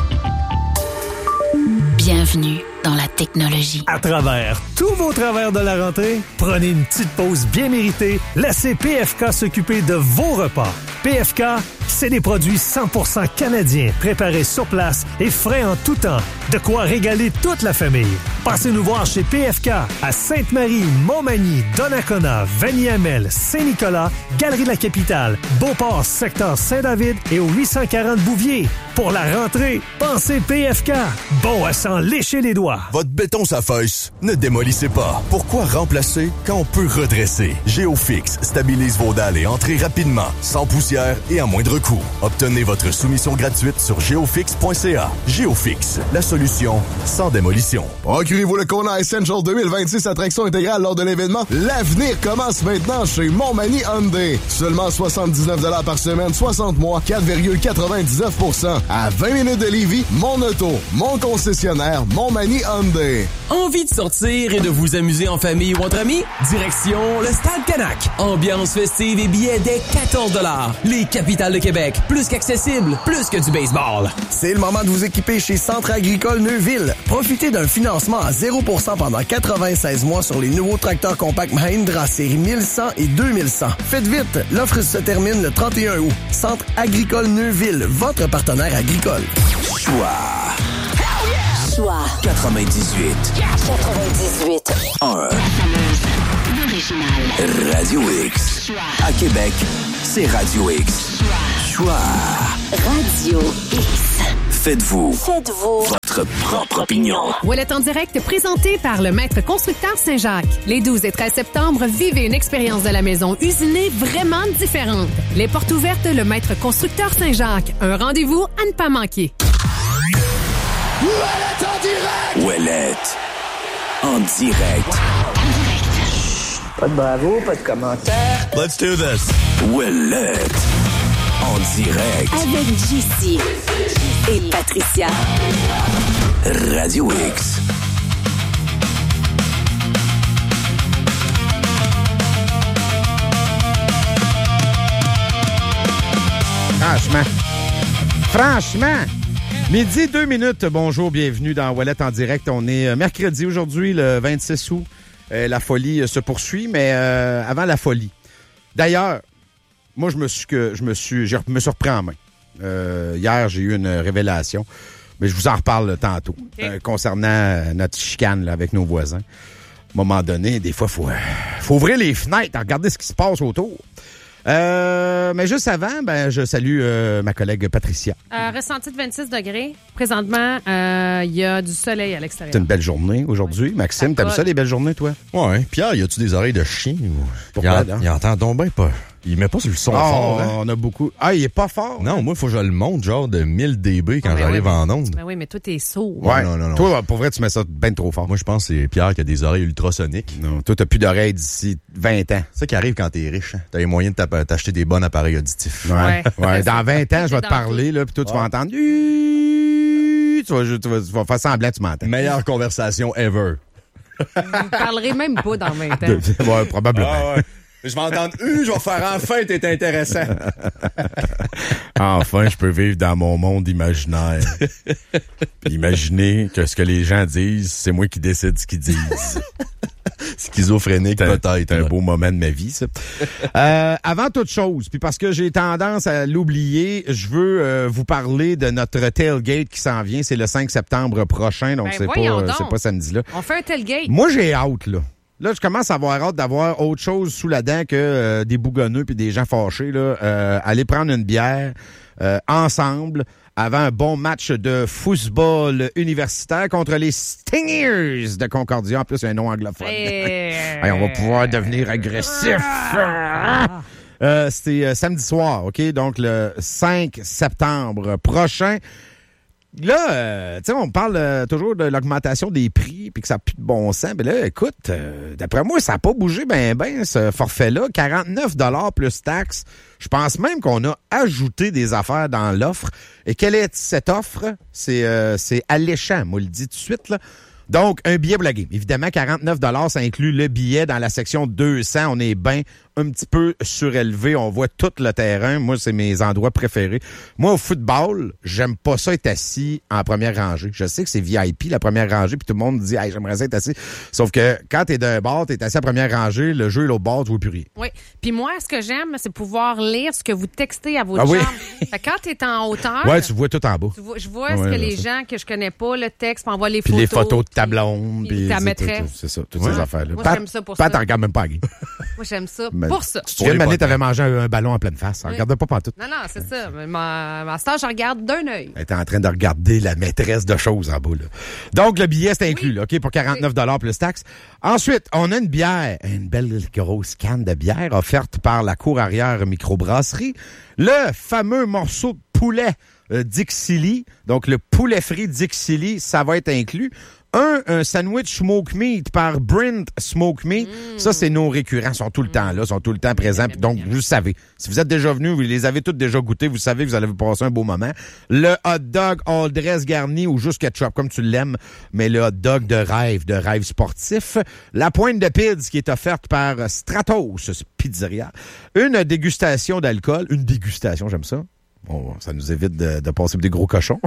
Bienvenue dans la technologie. À travers tous vos travers de la rentrée, prenez une petite pause bien méritée. Laissez P F K s'occuper de vos repas. P F K, c'est des produits cent pour cent canadiens, préparés sur place et frais en tout temps. De quoi régaler toute la famille. Passez nous voir chez P F K à Sainte-Marie, Montmagny, Donnacona, Vanier-Amel, Saint-Nicolas, Galerie de la Capitale, Beauport, secteur Saint-David et au huit cent quarante Bouvier. Pour la rentrée, pensez P F K. Bon à s'en lécher les doigts. Votre béton s'affaisse. Ne démolissez pas. Pourquoi remplacer quand on peut redresser? Géofix stabilise vos dalles et entrées rapidement, sans poussière et à moindre coût. Obtenez votre soumission gratuite sur geofix point c a. Geofix, la solution sans démolition. Procurez-vous le Kona Essential deux mille vingt-six attraction intégrale lors de l'événement. L'avenir commence maintenant chez Montmagny Hyundai. Seulement soixante-dix-neuf dollars par semaine, soixante mois, quatre virgule quatre-vingt-dix-neuf pour cent. À vingt minutes de Lévis, mon auto, mon concessionnaire, Montmagny Hyundai. Envie de sortir et de vous amuser en famille ou entre amis? Direction le Stade Canac. Ambiance festive et billets dès quatorze dollars. Les capitales de Québec, plus qu'accessible, plus que du baseball. C'est le moment de vous équiper chez Centre agricole Neuville. Profitez d'un financement à zéro pour cent pendant quatre-vingt-seize mois sur les nouveaux tracteurs compacts Mahindra série mille cent et deux mille cent. Faites vite, l'offre se termine le trente et un août. Centre agricole Neuville, votre partenaire agricole. Choix. Choix. quatre-vingt-dix-huit. quatre-vingt-dix-huit. un. L'original. Radio X. À Québec, c'est Radio X. Choix. Radio X. Faites-vous. Faites-vous. Votre propre opinion. Ouellet en direct présenté par le Maître Constructeur Saint-Jacques. Les douze et treize septembre, vivez une expérience de la maison usinée vraiment différente. Les portes ouvertes, le Maître Constructeur Saint-Jacques. Un rendez-vous à ne pas manquer. Ouellet en direct. Ouellet en direct. Pas de bravo, pas de commentaire. Let's do this. Ouellet en direct. Avec J C et Patricia. Radio X. Franchement. Franchement. Midi, deux minutes. Bonjour, bienvenue dans Ouellet en direct. On est mercredi aujourd'hui, le vingt-six août. Euh, la folie euh, se poursuit, mais euh, avant la folie. D'ailleurs, moi, je me suis que je me suis, je me suis repris en main. Euh, hier, j'ai eu une révélation, mais je vous en reparle tantôt okay. euh, concernant euh, notre chicane là, avec nos voisins. À un moment donné, des fois, il faut, euh, faut ouvrir les fenêtres, regarder ce qui se passe autour. Euh, mais juste avant, ben, je salue euh, ma collègue Patricia. Euh, ressenti de vingt-six degrés. Présentement, il euh, y a du soleil à l'extérieur. C'est une belle journée aujourd'hui. Oui. Maxime, t'aimes ça les belles journées, toi? Ouais. Pierre, y a-tu des oreilles de chien? Pourquoi, il, en, il entend donc bien pas. Il met pas sur le son oh, fort. Hein? On a beaucoup. Ah, il est pas fort? Non, hein? Moi, il faut que je le monte, genre de mille décibels quand oh, j'arrive oui, en onde. Ben oui, mais toi, t'es sourd. Ouais, non, non, non. Toi, pour vrai, tu mets ça bien trop fort. Moi, je pense que c'est Pierre qui a des oreilles ultrasoniques. Non, toi, t'as plus d'oreilles d'ici vingt ans. C'est ça qui arrive quand t'es riche. Hein? T'as les moyens de t'acheter des bons appareils auditifs. Ouais. ouais. ouais. Dans vingt ans, je vais te parler, là, puis toi, tu vas entendre. Tu vas, tu, vas, tu vas faire semblant que tu m'entends. Meilleure conversation ever. Vous ne parlerez même pas dans vingt ans. Ouais, probablement. Ah, ouais. Je vais entendre « Euh, je vais faire enfin, t'es intéressant. » Enfin, je peux vivre dans mon monde imaginaire. Imaginez que ce que les gens disent, c'est moi qui décide ce qu'ils disent. Schizophrénique, c'est peut-être. C'est un beau moment de ma vie, ça. Euh, avant toute chose, puis parce que j'ai tendance à l'oublier, je veux euh, vous parler de notre tailgate qui s'en vient. C'est le cinq septembre prochain, donc ben c'est, pas, euh, c'est pas samedi-là. On fait un tailgate. Moi, j'ai hâte, là. Là, je commence à avoir hâte d'avoir autre chose sous la dent que euh, des bougonneux puis des gens fâchés. Là, euh, aller prendre une bière euh, ensemble avant un bon match de football universitaire contre les Stingers de Concordia. En plus, il y a un nom anglophone. Hey. Hey, on va pouvoir devenir agressif. euh, C'était euh, samedi soir, OK? Donc, le cinq septembre prochain. Là, euh, tu sais, on parle euh, toujours de l'augmentation des prix puis que ça n'a plus de bon sens. Mais là, écoute, euh, d'après moi, ça n'a pas bougé ben ben ce forfait-là. quarante-neuf dollars plus taxes. Je pense même qu'on a ajouté des affaires dans l'offre. Et quelle est cette offre? C'est, euh, c'est alléchant, moi, le dis tout de suite, là. Donc, un billet pour la game. Évidemment, quarante-neuf dollars, ça inclut le billet dans la section deux cents. On est bien un petit peu surélevé. On voit tout le terrain. Moi, c'est mes endroits préférés. Moi, au football, j'aime pas ça être assis en première rangée. Je sais que c'est V I P, la première rangée, puis tout le monde dit hey, « j'aimerais ça être assis ». Sauf que quand t'es d'un bord, t'es assis à la première rangée, le jeu est l'autre bord, tu vois plus rien. Oui. Puis moi, ce que j'aime, c'est pouvoir lire ce que vous textez à votre ah, chambre. Oui. Fait que quand t'es en hauteur... Ouais, tu vois tout en bas. Tu vois, je vois ouais, ce que les ça. gens que je connais pas, le texte, m'envoient les puis photos. les photos de ta blonde. Puis ta c'est- maîtresse. C'est ça, toutes Ouais. ces affaires-là. Moi, Pat, j'aime ça pour Pat, ça. t'en regardes même pas. Guy. Moi, j'aime ça Mais- pour ça. Tu te souviens, une année, t'avais mangé un, un ballon en pleine face. Oui. Regarde pas partout. Non, non, c'est ça. Mais ma, ma star, je regarde d'un œil. Elle était en train de regarder la maîtresse de choses en bas. Là. Donc, le billet, c'est inclus, là, OK, pour quarante-neuf dollars plus taxes. Ensuite, on a une bière, une belle grosse canne de bière offerte par la cour arrière microbrasserie. Le fameux morceau de poulet euh, Dixili. Donc, le poulet frit Dixili, ça va être inclus. Un, un sandwich smoke meat par Brent Smoke Meat. Ça, c'est nos récurrents. Ils sont tout le temps là, sont tout le temps présents. Donc, vous le savez. Si vous êtes déjà venus, vous les avez tous déjà goûtés, vous savez que vous allez vous passer un beau moment. Le hot dog all dress garni ou juste ketchup, comme tu l'aimes, mais le hot dog de rêve, de rêve sportif. La pointe de pids qui est offerte par Stratos Pizzeria. Une dégustation d'alcool. Une dégustation, j'aime ça. Bon, ça nous évite de, de passer pour des gros cochons.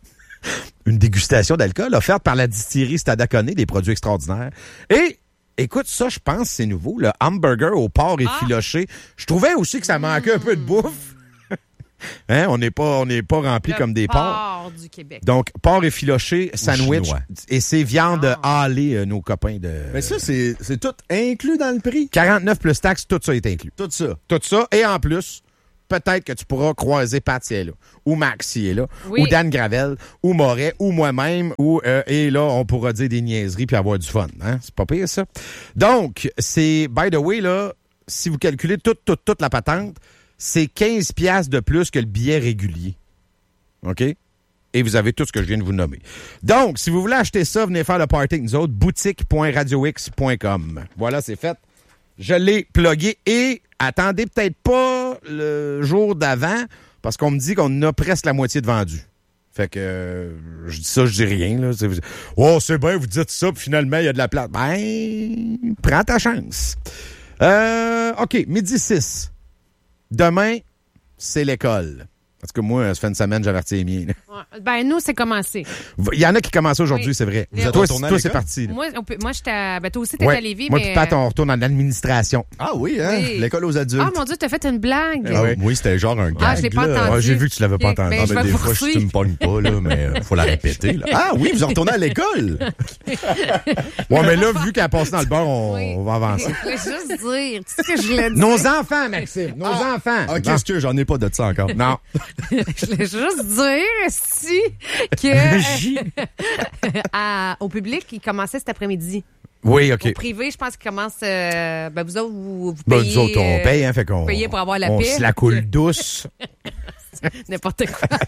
Une dégustation d'alcool offerte par la distillerie Stadaconé, des produits extraordinaires. Et, écoute, ça, je pense, c'est nouveau, le hamburger au porc effiloché. Je trouvais aussi que ça manquait un peu de bouffe. Hein, on n'est pas, on n'est pas rempli Le comme des porcs. porc du Québec. Donc, porc effiloché, sandwich, chinois. et c'est viande hâlée, euh, nos copains de... Mais ça, c'est c'est tout inclus dans le prix. quarante-neuf plus taxes, tout ça est inclus. Tout ça. Tout ça, et en plus, peut-être que tu pourras croiser Pat si elle est là, ou Max si elle est là, Oui. ou Dan Gravel, ou Moret, ou moi-même, ou euh, et là, on pourra dire des niaiseries puis avoir du fun. Hein? C'est pas pire, ça. Donc, c'est, by the way, là, si vous calculez toute, toute, toute la patente, c'est quinze piastres de plus que le billet régulier. OK? Et vous avez tout ce que je viens de vous nommer. Donc, si vous voulez acheter ça, venez faire le party avec nous autres, boutique point radio x point com. Voilà, c'est fait. Je l'ai plugué et attendez peut-être pas le jour d'avant parce qu'on me dit qu'on a presque la moitié de vendu. Fait que euh, je dis ça, je dis rien. Là. C'est, oh, c'est bien, vous dites ça, puis finalement, il y a de la place. Ben, prends ta chance. Euh, OK, midi six. Demain, c'est l'école. Parce que moi, ça fait une semaine, j'avertis les miens. là. Ouais. Ben, nous, c'est commencé. Il y en a qui commencent aujourd'hui, Oui. c'est vrai. Vous êtes Toi, retourné à toi c'est l'école? parti. là. Moi, on peut- moi j'étais à... Ben, toi aussi, t'étais Ouais. à Lévis, Moi, mais... puis Pat, on retourne dans l'administration. Ah oui, hein? Oui. L'école aux adultes. Ah, mon Dieu, t'as fait une blague. Ah, oui, c'était genre un gag. Ah, je l'ai pas là. entendu. Ah, j'ai vu que tu l'avais pas Ok, entendu. ben, Ah, je ben, vais des vous fois, je poursuivre. tu me pognes pas, là, mais euh, faut la répéter. Là. Ah oui, vous retournez à l'école. Ouais, mais là, vu qu'elle a passé dans le beurre, on, Oui. on va avancer. Je voulais juste dire, tu sais ce que je voulais dire? Nos enfants, Maxime, nos enfants. Ah, Non. qu'est-ce que j'en ai pas de ça encore? Non. Je voulais juste dire, si, que à- au public, il commençait cet après-midi. Oui, OK. Au privé, je pense qu'il commence... euh, ben, vous autres, vous, vous Ben, payez... nous autres, on euh, paye, hein, fait qu'on... vous payez pour avoir la on paix. se la coule douce. N'importe quoi.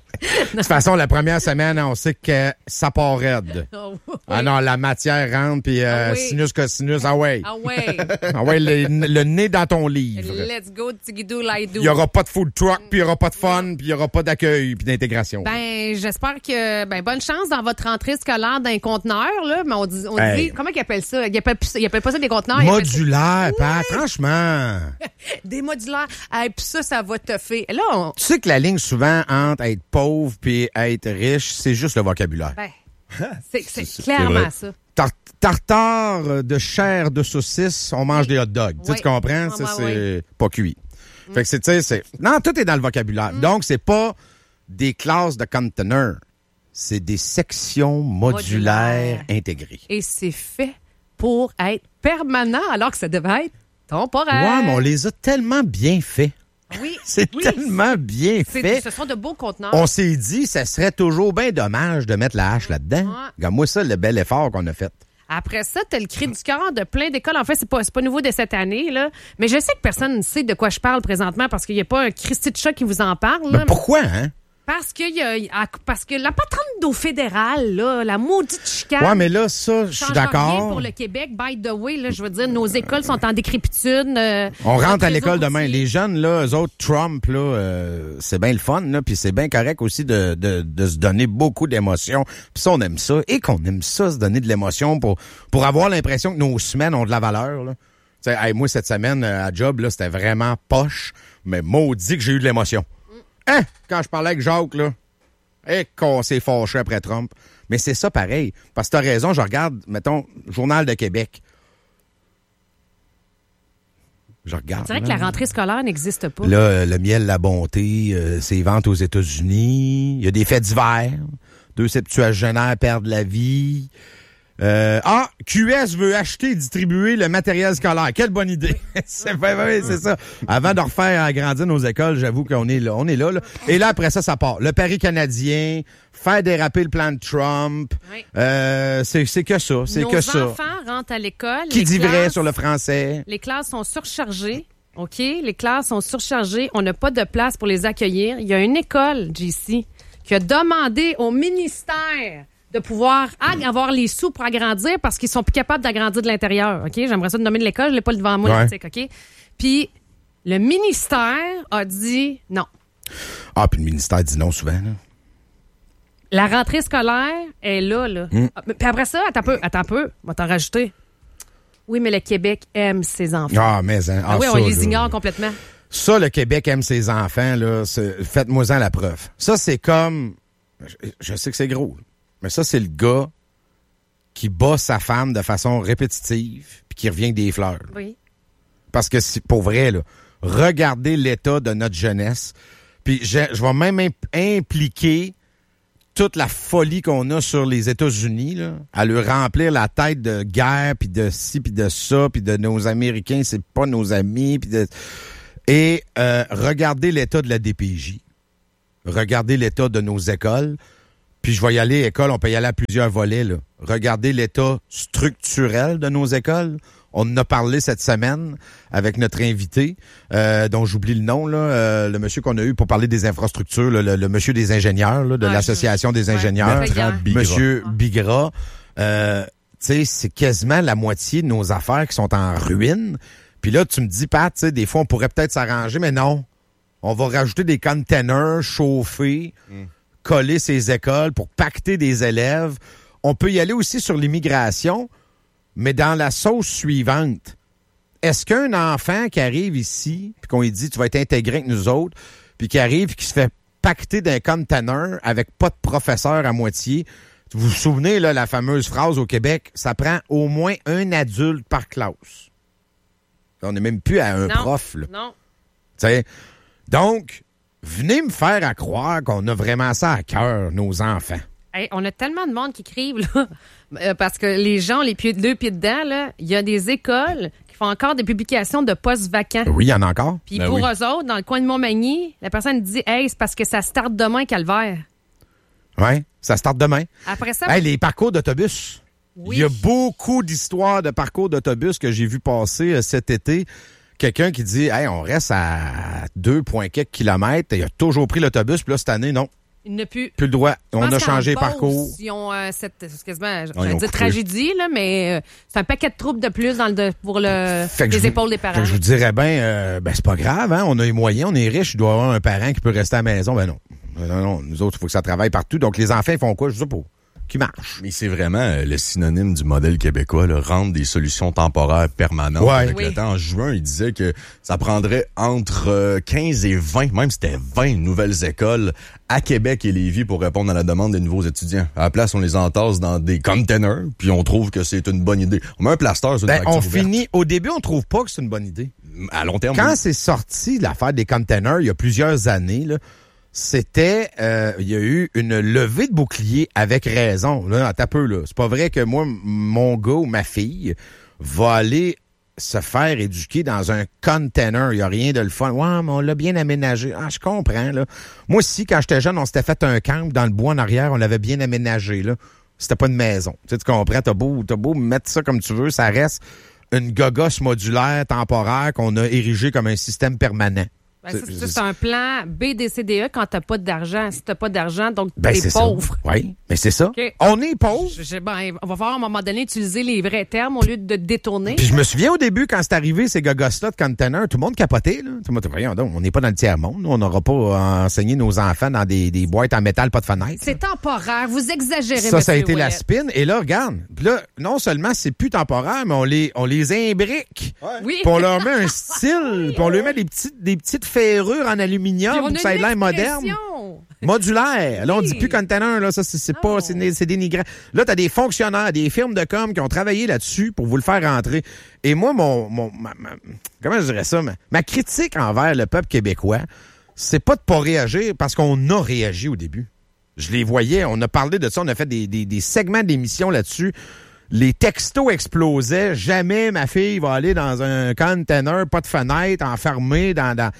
De toute façon, la première semaine, on sait que ça part raide. Oh, oui. Ah non, la matière rentre, puis euh, Ah oui. sinus cosinus, ah ouais. Ah ouais. Ah ouais, le, le nez dans ton livre. Let's go, tigidou, laidou. Il n'y aura pas de food truck, puis il n'y aura pas de fun, puis il n'y aura pas d'accueil, puis d'intégration. Ben, j'espère que, ben, bonne chance dans votre rentrée scolaire d'un conteneur, là. Mais on dit, on Hey. dit, comment ils appellent ça? Ils appellent, plus ça- ils appellent pas ça des conteneurs. ils appellent ça- Modulaire, Pat, franchement. Des modulaires. Hey, puis ça, ça va te faire. Là, on, Tu sais que la ligne, souvent, entre être pauvre puis être riche, c'est juste le vocabulaire. ben, c'est, c'est clairement vrai. ça. Tar- tartare de chair de saucisse, on mange des hot dogs. Tu sais, Oui. tu comprends? Ah, Ça, ouais, c'est ouais. pas cuit. Fait que c'est, tu sais, c'est... Non, tout est dans le vocabulaire. Mm. Donc, c'est pas des classes de containers. C'est des sections modulaires Modulaires. intégrées. Et c'est fait pour être permanent, alors que ça devait être temporaire. Ouais, mais on les a tellement bien faits. Oui. C'est oui. tellement bien C'est- fait. Ce sont de beaux conteneurs. On s'est dit, ça serait toujours bien dommage de mettre la hache là-dedans. Ouais. Regarde-moi ça, le bel effort qu'on a fait. Après ça, t'as le cri du cœur de plein d'écoles. En fait, c'est pas, c'est pas nouveau de cette année, là. Mais je sais que personne ne sait de quoi je parle présentement parce qu'il n'y a pas un Christy de chat qui vous en parle, là. Mais pourquoi, hein? Parce que, y a, à- parce que la patente d'eau fédérale, là, la maudite chicane. Ouais, mais là, ça, je suis change rien d'accord. pour le Québec. By the way, là, je veux dire, nos écoles sont en décrépitude. euh, On rentre notre à réseau l'école demain. routier. Les jeunes, là, eux autres, Trump, là, euh, c'est bien le fun, là, puis c'est bien correct aussi de, de, de se donner beaucoup d'émotions. Puis ça, on aime ça. Et qu'on aime ça, se donner de l'émotion pour, pour avoir l'impression que nos semaines ont de la valeur, là. Tu sais, hey, moi, cette semaine, euh, à job, là, c'était vraiment poche, mais maudit que j'ai eu de l'émotion. Hein? Quand je parlais avec Jacques, là, et qu'on s'est fâché après Trump. Mais c'est ça pareil. Parce que t'as raison, je regarde, mettons, Journal de Québec. Je regarde. C'est vrai que là. la rentrée scolaire n'existe pas. Là, euh, le miel, la bonté, euh, c'est ventes aux États-Unis. Il y a des faits divers. Deux septuagénaires perdent la vie. Euh, ah, Q S veut acheter et distribuer le matériel scolaire. Quelle bonne idée. c'est, ben, ben, c'est ça. Avant de refaire agrandir nos écoles, j'avoue qu'on est là. On est là, là. Et là, après ça, ça part. Le pari canadien, faire déraper le plan de Trump. Oui. Euh, c'est, c'est que ça. C'est Nos que ça. enfants rentrent à l'école. Qui les dit vrai classes- sur le français? Les classes sont surchargées. OK? Les classes sont surchargées. On n'a pas de place pour les accueillir. Il y a une école, J C, qui a demandé au ministère de pouvoir ag- avoir les sous pour agrandir parce qu'ils sont plus capables d'agrandir de l'intérieur. OK? J'aimerais ça de nommer de l'école. Je l'ai pas devant moi, Ouais. l'article. OK? Puis, le ministère a dit non. Ah, puis le ministère dit non souvent, là. La rentrée scolaire est là, là. Mm. Ah, mais- Puis après ça, attends un peu, attends un peu. On va t'en rajouter. Oui, mais le Québec aime ses enfants. Ah, mais, hein. Ah, ah, oui, on ça, les là. ignore complètement. Ça, le Québec aime ses enfants, là. c'est- Faites-moi-en la preuve. Ça, c'est comme... Je, je sais que c'est gros, là, mais ça, c'est le gars qui bat sa femme de façon répétitive puis qui revient avec des fleurs. Oui. Parce que, c'est pour vrai, là, regardez l'état de notre jeunesse. Puis je, je vais même imp- impliquer toute la folie qu'on a sur les États-Unis, là, à leur remplir la tête de guerre, puis de ci, puis de ça, puis de nos Américains, c'est pas nos amis, puis de... Et euh, regardez l'état de la D P J. Regardez l'état de nos écoles. Puis je vais y aller, école, on peut y aller à plusieurs volets, là. Regardez l'état structurel de nos écoles. On en a parlé cette semaine avec notre invité, euh, dont j'oublie le nom, là, euh, le monsieur qu'on a eu pour parler des infrastructures, là, le, le monsieur des ingénieurs, là, de Ah, l'Association des ouais, ingénieurs, Bertrand Bigra. monsieur Bigra. Euh, tu sais, c'est quasiment la moitié de nos affaires qui sont en ruine. Puis là, tu me dis, Pat, tu sais, des fois, on pourrait peut-être s'arranger, mais non. On va rajouter des containers chauffés, Mm. coller ces écoles pour pacter des élèves. On peut y aller aussi sur l'immigration, mais dans la sauce suivante. Est-ce qu'un enfant qui arrive ici, puis qu'on lui dit, tu vas être intégré avec nous autres, puis qui arrive, puis qui se fait pacter d'un container avec pas de professeur à moitié, vous vous souvenez, là, la fameuse phrase au Québec, ça prend au moins un adulte par classe. On n'est même plus à un Non. prof, là. Non. Tu sais, donc, venez me faire à croire qu'on a vraiment ça à cœur, nos enfants. Hey, on a tellement de monde qui écrivent, là, euh, parce que les gens ont les pieds, deux pieds dedans, là. Il y a des écoles qui font encore des publications de postes vacants. Oui, il y en a encore. Puis Ben pour oui. eux autres, dans le coin de Montmagny, la personne dit « Hey, c'est parce que ça starte demain, Calvaire. Oui, ça starte demain. » Après ça, Hey, les parcours d'autobus. Oui. Il y a beaucoup d'histoires de parcours d'autobus que j'ai vu passer euh, cet été. Quelqu'un qui dit, hey, on reste à deux points quelques kilomètres. Il a toujours pris l'autobus, puis là, cette année, non. il n'a plus... Plus le droit. Je On pense a qu'en changé Beauce, parcours. Ils ont euh, cette, excuse-moi, ils j'allais ont dire coupé. tragédie, là, mais euh, c'est un paquet de troubles de plus dans le, de- pour le, Fait que les je vous- épaules des Fait parents. que je vous dirais bien, euh, ben c'est pas grave, hein. On a les moyens, on est riche, il doit y avoir un parent qui peut rester à la maison. Ben non. Non, non, nous autres, il faut que ça travaille partout. Donc, les enfants, ils font quoi? Je sais pas. Qui marche. Mais c'est vraiment euh, le synonyme du modèle québécois, là, rendre des solutions temporaires permanentes. Ouais. Avec Oui. le temps, en juin, il disait que ça prendrait entre euh, quinze et vingt, même c'était vingt nouvelles écoles à Québec et Lévis pour répondre à la demande des nouveaux étudiants. À la place, on les entasse dans des containers, puis on trouve que c'est une bonne idée. On met un plaster sur une Ben, facture on ouverte. finit. Au début, on trouve pas que c'est une bonne idée. À long terme, Quand oui. c'est sorti, l'affaire des containers, il y a plusieurs années, là, c'était, euh, il y a eu une levée de bouclier avec raison. Là, attends un peu, là. C'est pas vrai que moi, m- mon gars ou ma fille va aller se faire éduquer dans un container. Il y a rien de le fun. Ouais, mais on l'a bien aménagé. Ah, je comprends, là. Moi aussi, quand j'étais jeune, on s'était fait un camp dans le bois en arrière. On l'avait bien aménagé, là. C'était pas une maison. Tu sais, tu comprends? T'as beau, t'as beau mettre ça comme tu veux, ça reste une gogosse modulaire temporaire qu'on a érigée comme un système permanent. Ben, ça, c'est, c'est un plan B D C D E quand t'as pas d'argent. Si t'as pas d'argent, donc Ben, t'es c'est pauvre. ça. Oui, mais c'est ça. OK. On est pauvre. Je- je- ben, on va falloir à un moment donné utiliser les vrais termes au lieu de détourner. Puis je me souviens au début, quand c'est arrivé, ces gogos-là de container, tout le monde capotait. Là. Tout le monde dit, voyons donc, on n'est pas dans le tiers-monde. On n'aura pas enseigné nos enfants dans des, des boîtes en métal, pas de fenêtre. C'est temporaire. Vous exagérez, Ça, ça a Monsieur été la Ouellet. spin. Et là, regarde. Puis là, non seulement c'est plus temporaire, mais on les, on les imbrique. Oui. Puis on leur met un style. Puis on leur met des petites, des petites ferrures en aluminium Puis on pour a que ça ait une l'air moderne. expression. Modulaire. Là, on Oui. dit plus container, là, ça, c'est, c'est pas, c'est, né- c'est dénigrant. Là, t'as des fonctionnaires, des firmes de com qui ont travaillé là-dessus pour vous le faire rentrer. Et moi, mon, mon, ma- ma- comment je dirais ça, ma, ma critique envers le peuple québécois, c'est pas de pas réagir parce qu'on a réagi au début. Je les voyais, on a parlé de ça, on a fait des, des, des segments d'émissions là-dessus. Les textos explosaient. Jamais ma fille va aller dans un container, pas de fenêtre, enfermée dans... dans...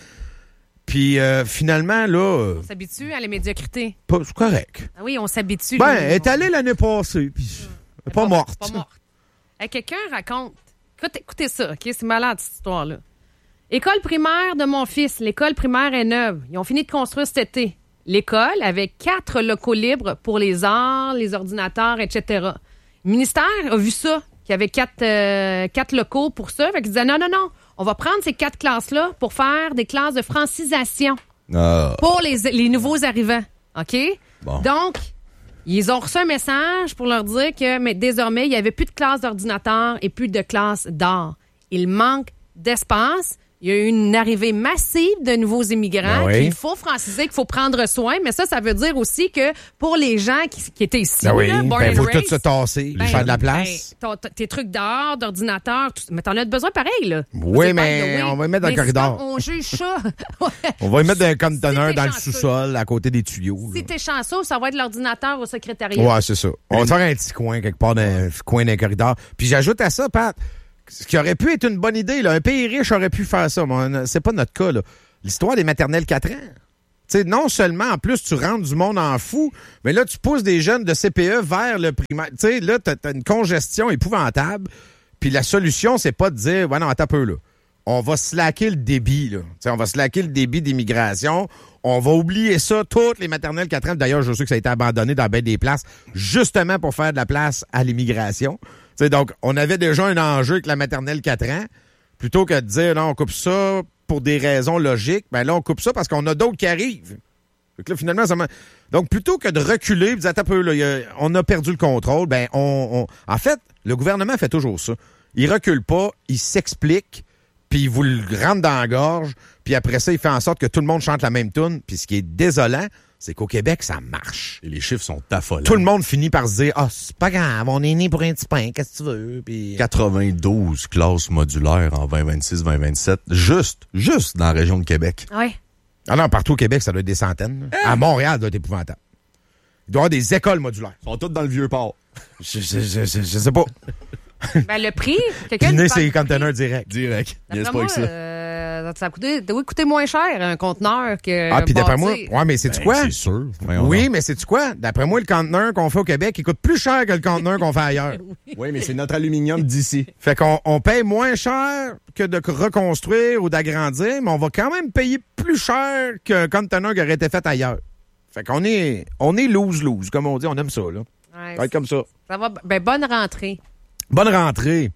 Puis euh, finalement, là... On s'habitue à la médiocrité. Pas, c'est correct. Ah oui, on s'habitue. Ben, là, elle est allée l'année passée, puis elle est pas, pas morte. Pas morte. Hey, quelqu'un raconte... Écoutez, écoutez ça, OK? C'est malade, cette histoire-là. École primaire de mon fils. L'école primaire est neuve. Ils ont fini de construire cet été. L'école avait quatre locaux libres pour les arts, les ordinateurs, et cetera. Le ministère a vu ça, qu'il y avait quatre, euh, quatre locaux pour ça. Fait qu'ils disaient non, non, non, on va prendre ces quatre classes-là pour faire des classes de francisation Ah. pour les, les nouveaux arrivants. OK? Bon. Donc, ils ont reçu un message pour leur dire que mais désormais, il n'y avait plus de classes d'ordinateur et plus de classes d'art. Il manque d'espace. Il y a eu une arrivée massive de nouveaux immigrants Ben oui. qu'il faut franciser, qu'il faut prendre soin. Mais ça, ça veut dire aussi que pour les gens qui, qui étaient ici, Ben oui, là, born ben and faut raised, tout se tasser, ben, faire de la place. ben, ton- ton- tes trucs d'art, d'ordinateur, tout, mais t'en as besoin pareil, là. Oui, C'est mais pas- oui. on va les mettre dans Mais le corridor. c'est comme On juge ça. On va les mettre dans un conteneur t'es dans le chanceux. sous-sol, à côté des tuyaux. Si t'es chanceux, ça va être l'ordinateur au secrétariat. Ouais, c'est ça. On va faire un petit coin quelque part dans un coin d'un corridor. Puis j'ajoute à ça, Pat, ce qui aurait pu être une bonne idée, là, un pays riche aurait pu faire ça, mais on- c'est pas notre cas, là. L'histoire des maternelles quatre ans. Tu sais, non seulement, en plus, tu rentres du monde en fou, mais là, tu pousses des jeunes de C P E vers le primaire. Tu sais, là, t'as, t'as une congestion épouvantable. Puis la solution, c'est pas de dire, ouais, non, attends un peu, là. On va slacker le débit, là. Tu sais, on va slacker le débit d'immigration. On va oublier ça, toutes les maternelles quatre ans. D'ailleurs, je sais que ça a été abandonné dans bien des places, justement pour faire de la place à l'immigration. Tu sais, donc, on avait déjà un enjeu avec la maternelle quatre ans. Plutôt que de dire, non, on coupe ça pour des raisons logiques, ben là, on coupe ça parce qu'on a d'autres qui arrivent. Fait que là, finalement, ça m'a... Donc, plutôt que de reculer et de dire, attends un peu, là, y a- on a perdu le contrôle, ben, on, on... En fait, le gouvernement fait toujours ça. Il recule pas, il s'explique, puis il vous le rentre dans la gorge, puis après ça, il fait en sorte que tout le monde chante la même tune. Puis ce qui est désolant, c'est qu'au Québec, ça marche. Et les chiffres sont affolants. Tout le monde finit par se dire, ah, c'est pas grave, on est né pour un petit pain, qu'est-ce que tu veux? Puis... quatre-vingt-douze classes modulaires en vingt vingt-six vingt vingt-sept, juste, juste dans la région de Québec. Ouais. Ah non, partout au Québec, ça doit être des centaines. là. À Montréal, ça doit être épouvantable. Il doit y avoir des écoles modulaires. Ils sont toutes dans le vieux port. Je, je, je, je, je sais pas. Ben, le prix, quelqu'un Puis nous né, parle c'est du conteneurs direct. Direct. D'après N'est-ce pas moi, avec ça? euh, ça a coûté, ça doit coûter moins cher, un conteneur, que. Ah, puis d'après moi, bâtir. ouais, mais c'est-tu Ben, quoi? c'est sûr. Voyons Oui, donc. mais c'est-tu quoi? D'après moi, le conteneur qu'on fait au Québec, il coûte plus cher que le conteneur qu'on fait ailleurs. Oui, mais c'est notre aluminium d'ici. Fait qu'on on paye moins cher que de reconstruire ou d'agrandir, mais on va quand même payer plus cher qu'un conteneur qui aurait été fait ailleurs. Fait qu'on est, on est lose-lose, comme on dit, on aime ça, là. Ouais, Ça va être comme ça. Ça va, ben, bonne rentrée. Bonne rentrée.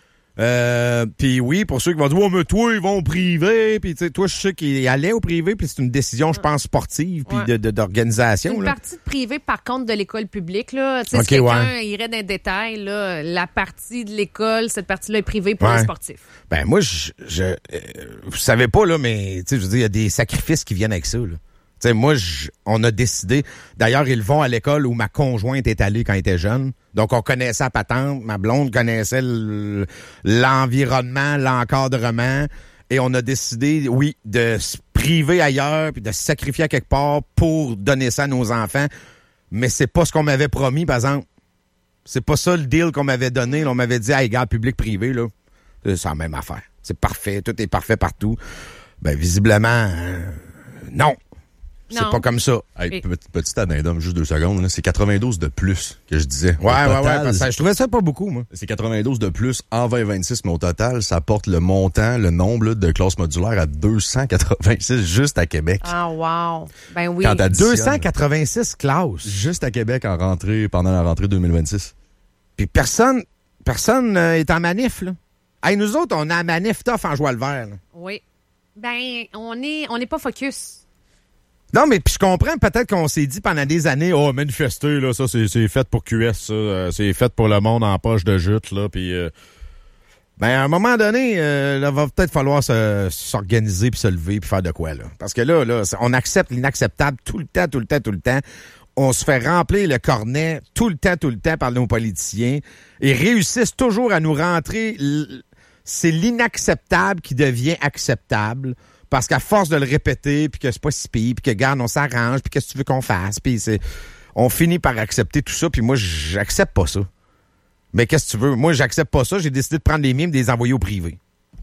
Euh, puis oui, pour ceux qui vont dire, oh, mais toi, ils vont au privé. Puis tu sais, toi, je sais qu'ils allaient au privé, puis c'est une décision, je pense, sportive, puis Ouais. de, de- d'organisation. Une là. partie de privé, par contre, de l'école publique, là. Tu sais, Ok, si quelqu'un ouais. irait dans les détails, là, la partie de l'école, cette partie-là est privée pour Ouais. les sportifs. Ben moi, je, je euh, vous savez pas là, mais tu sais, je veux dire, il y a des sacrifices qui viennent avec ça. Là. Tu sais, moi, je- on a décidé. D'ailleurs, ils vont à l'école où ma conjointe est allée quand elle était jeune. Donc, on connaissait la patente. Ma blonde connaissait le- l'environnement, l'encadrement. Et on a décidé, oui, de se priver ailleurs puis de se sacrifier à quelque part pour donner ça à nos enfants. Mais c'est pas ce qu'on m'avait promis, par exemple. C'est pas ça le deal qu'on m'avait donné. Là, on m'avait dit, hey, gars, public-privé, là, c'est la même affaire. C'est parfait. Tout est parfait partout. Ben, visiblement, euh, non. C'est Non. pas comme ça. Hey, Et- petit, petit addendum, juste deux secondes. là. C'est quatre-vingt-douze de plus que je disais. Ouais, Au ouais, total, ouais. Parce que je trouvais ça pas beaucoup, moi. C'est quatre-vingt-douze de plus en vingt vingt-six, mais au total, ça porte le montant, le nombre là, de classes modulaires à deux cent quatre-vingt-six juste à Québec. Ah, wow. Ben oui. Quand t'as deux cent quatre-vingt-six classes. Juste à Québec en rentrée, pendant la rentrée deux mille vingt-six. Puis personne, personne euh, est en manif, là. Hey, nous autres, on a un manif tough en joie le vert, là. Oui. Ben, on est, on n'est pas focus. Non, mais puis je comprends peut-être qu'on s'est dit pendant des années, oh, manifester, là, ça, c'est, c'est fait pour Q S, ça. Euh, c'est fait pour le monde en poche de jute, là. Puis, euh, ben, à un moment donné, euh, là, va peut-être falloir se, s'organiser puis se lever puis faire de quoi, là. Parce que là, là, on accepte l'inacceptable tout le temps, tout le temps, tout le temps. On se fait remplir le cornet tout le temps, tout le temps par nos politiciens et réussissent toujours à nous rentrer. L- c'est l'inacceptable qui devient acceptable. Parce qu'à force de le répéter, puis que c'est pas si pire, puis que, garde, on s'arrange, puis qu'est-ce que tu veux qu'on fasse, puis c'est... On finit par accepter tout ça, puis moi, j'accepte pas ça. Mais qu'est-ce que tu veux? Moi, j'accepte pas ça. J'ai décidé de prendre les miens et de les envoyer au privé.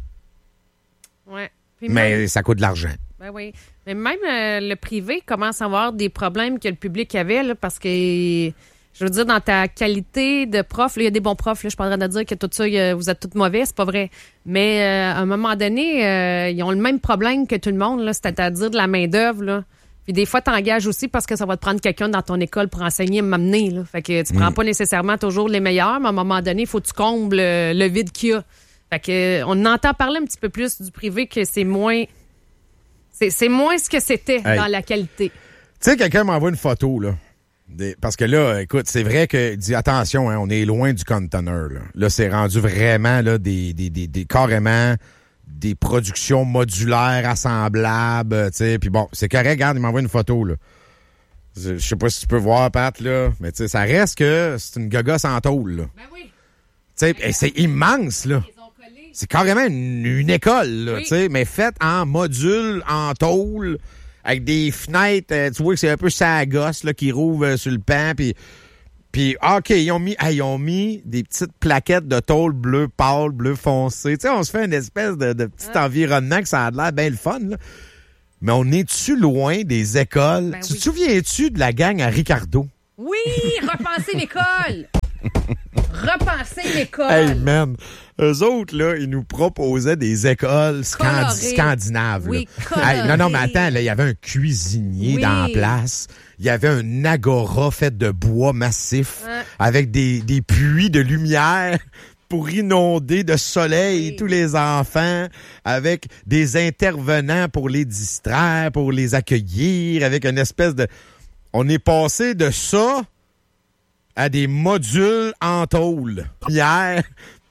Ouais. Puis Mais même, ça coûte de l'argent. ben oui. Mais même euh, le privé commence à avoir des problèmes que le public avait, là, parce que, je veux dire, dans ta qualité de prof, il y a des bons profs, là, je parlerais de dire que tout ça, y a, vous êtes tous mauvais, c'est pas vrai. Mais euh, à un moment donné, euh, ils ont le même problème que tout le monde, là, c'est-à-dire de la main-d'œuvre, là. Puis des fois, t'engages aussi parce que ça va te prendre quelqu'un dans ton école pour enseigner, m'amener, là. Fait que tu prends Mm. pas nécessairement toujours les meilleurs, mais à un moment donné, il faut que tu combles euh, le vide qu'il y a. Fait que euh, on entend parler un petit peu plus du privé que c'est moins... C'est, c'est moins ce que c'était Hey. dans la qualité. Tu sais, quelqu'un m'envoie une photo, là. Des- parce que là, écoute, c'est vrai que, dis attention, hein, on est loin du container, là. Là, c'est rendu vraiment, là, des, des, des, des carrément des productions modulaires, assemblables, euh, tu sais. Puis bon, c'est correct, regarde, il m'envoie une photo, là. Je je sais pas si tu peux voir, Pat, là, mais tu sais, ça reste que c'est une gogosse en tôle, là. Ben oui. Tu sais, et c'est immense, là. C'est carrément une, une école, là, Oui. tu sais, mais faite en module, en tôle, avec des fenêtres, euh, tu vois que c'est un peu ça gosse, là, qui rouvre euh, sur le pan, puis... Puis, OK, ils ont mis, hey, ils ont mis des petites plaquettes de tôle bleu pâle, bleu foncé. Tu sais, on se fait une espèce de, de petit Ah. environnement que ça a l'air bien le fun, là. Mais on est-tu loin des écoles? Ben tu oui. te souviens-tu de la gang à Ricardo? Oui, repenser l'école. Repenser l'école. Hey, man! Eux autres, là, ils nous proposaient des écoles scandi- Colorées. scandinaves. Oui, là. Hey, non, non, mais colorées. attends, là, il y avait un cuisinier Oui. dans la place. Il y avait un agora fait de bois massif Ouais. avec des, des puits de lumière pour inonder de soleil Oui. tous les enfants, avec des intervenants pour les distraire, pour les accueillir, avec une espèce de... On est passé de ça à des modules en tôle. Hier,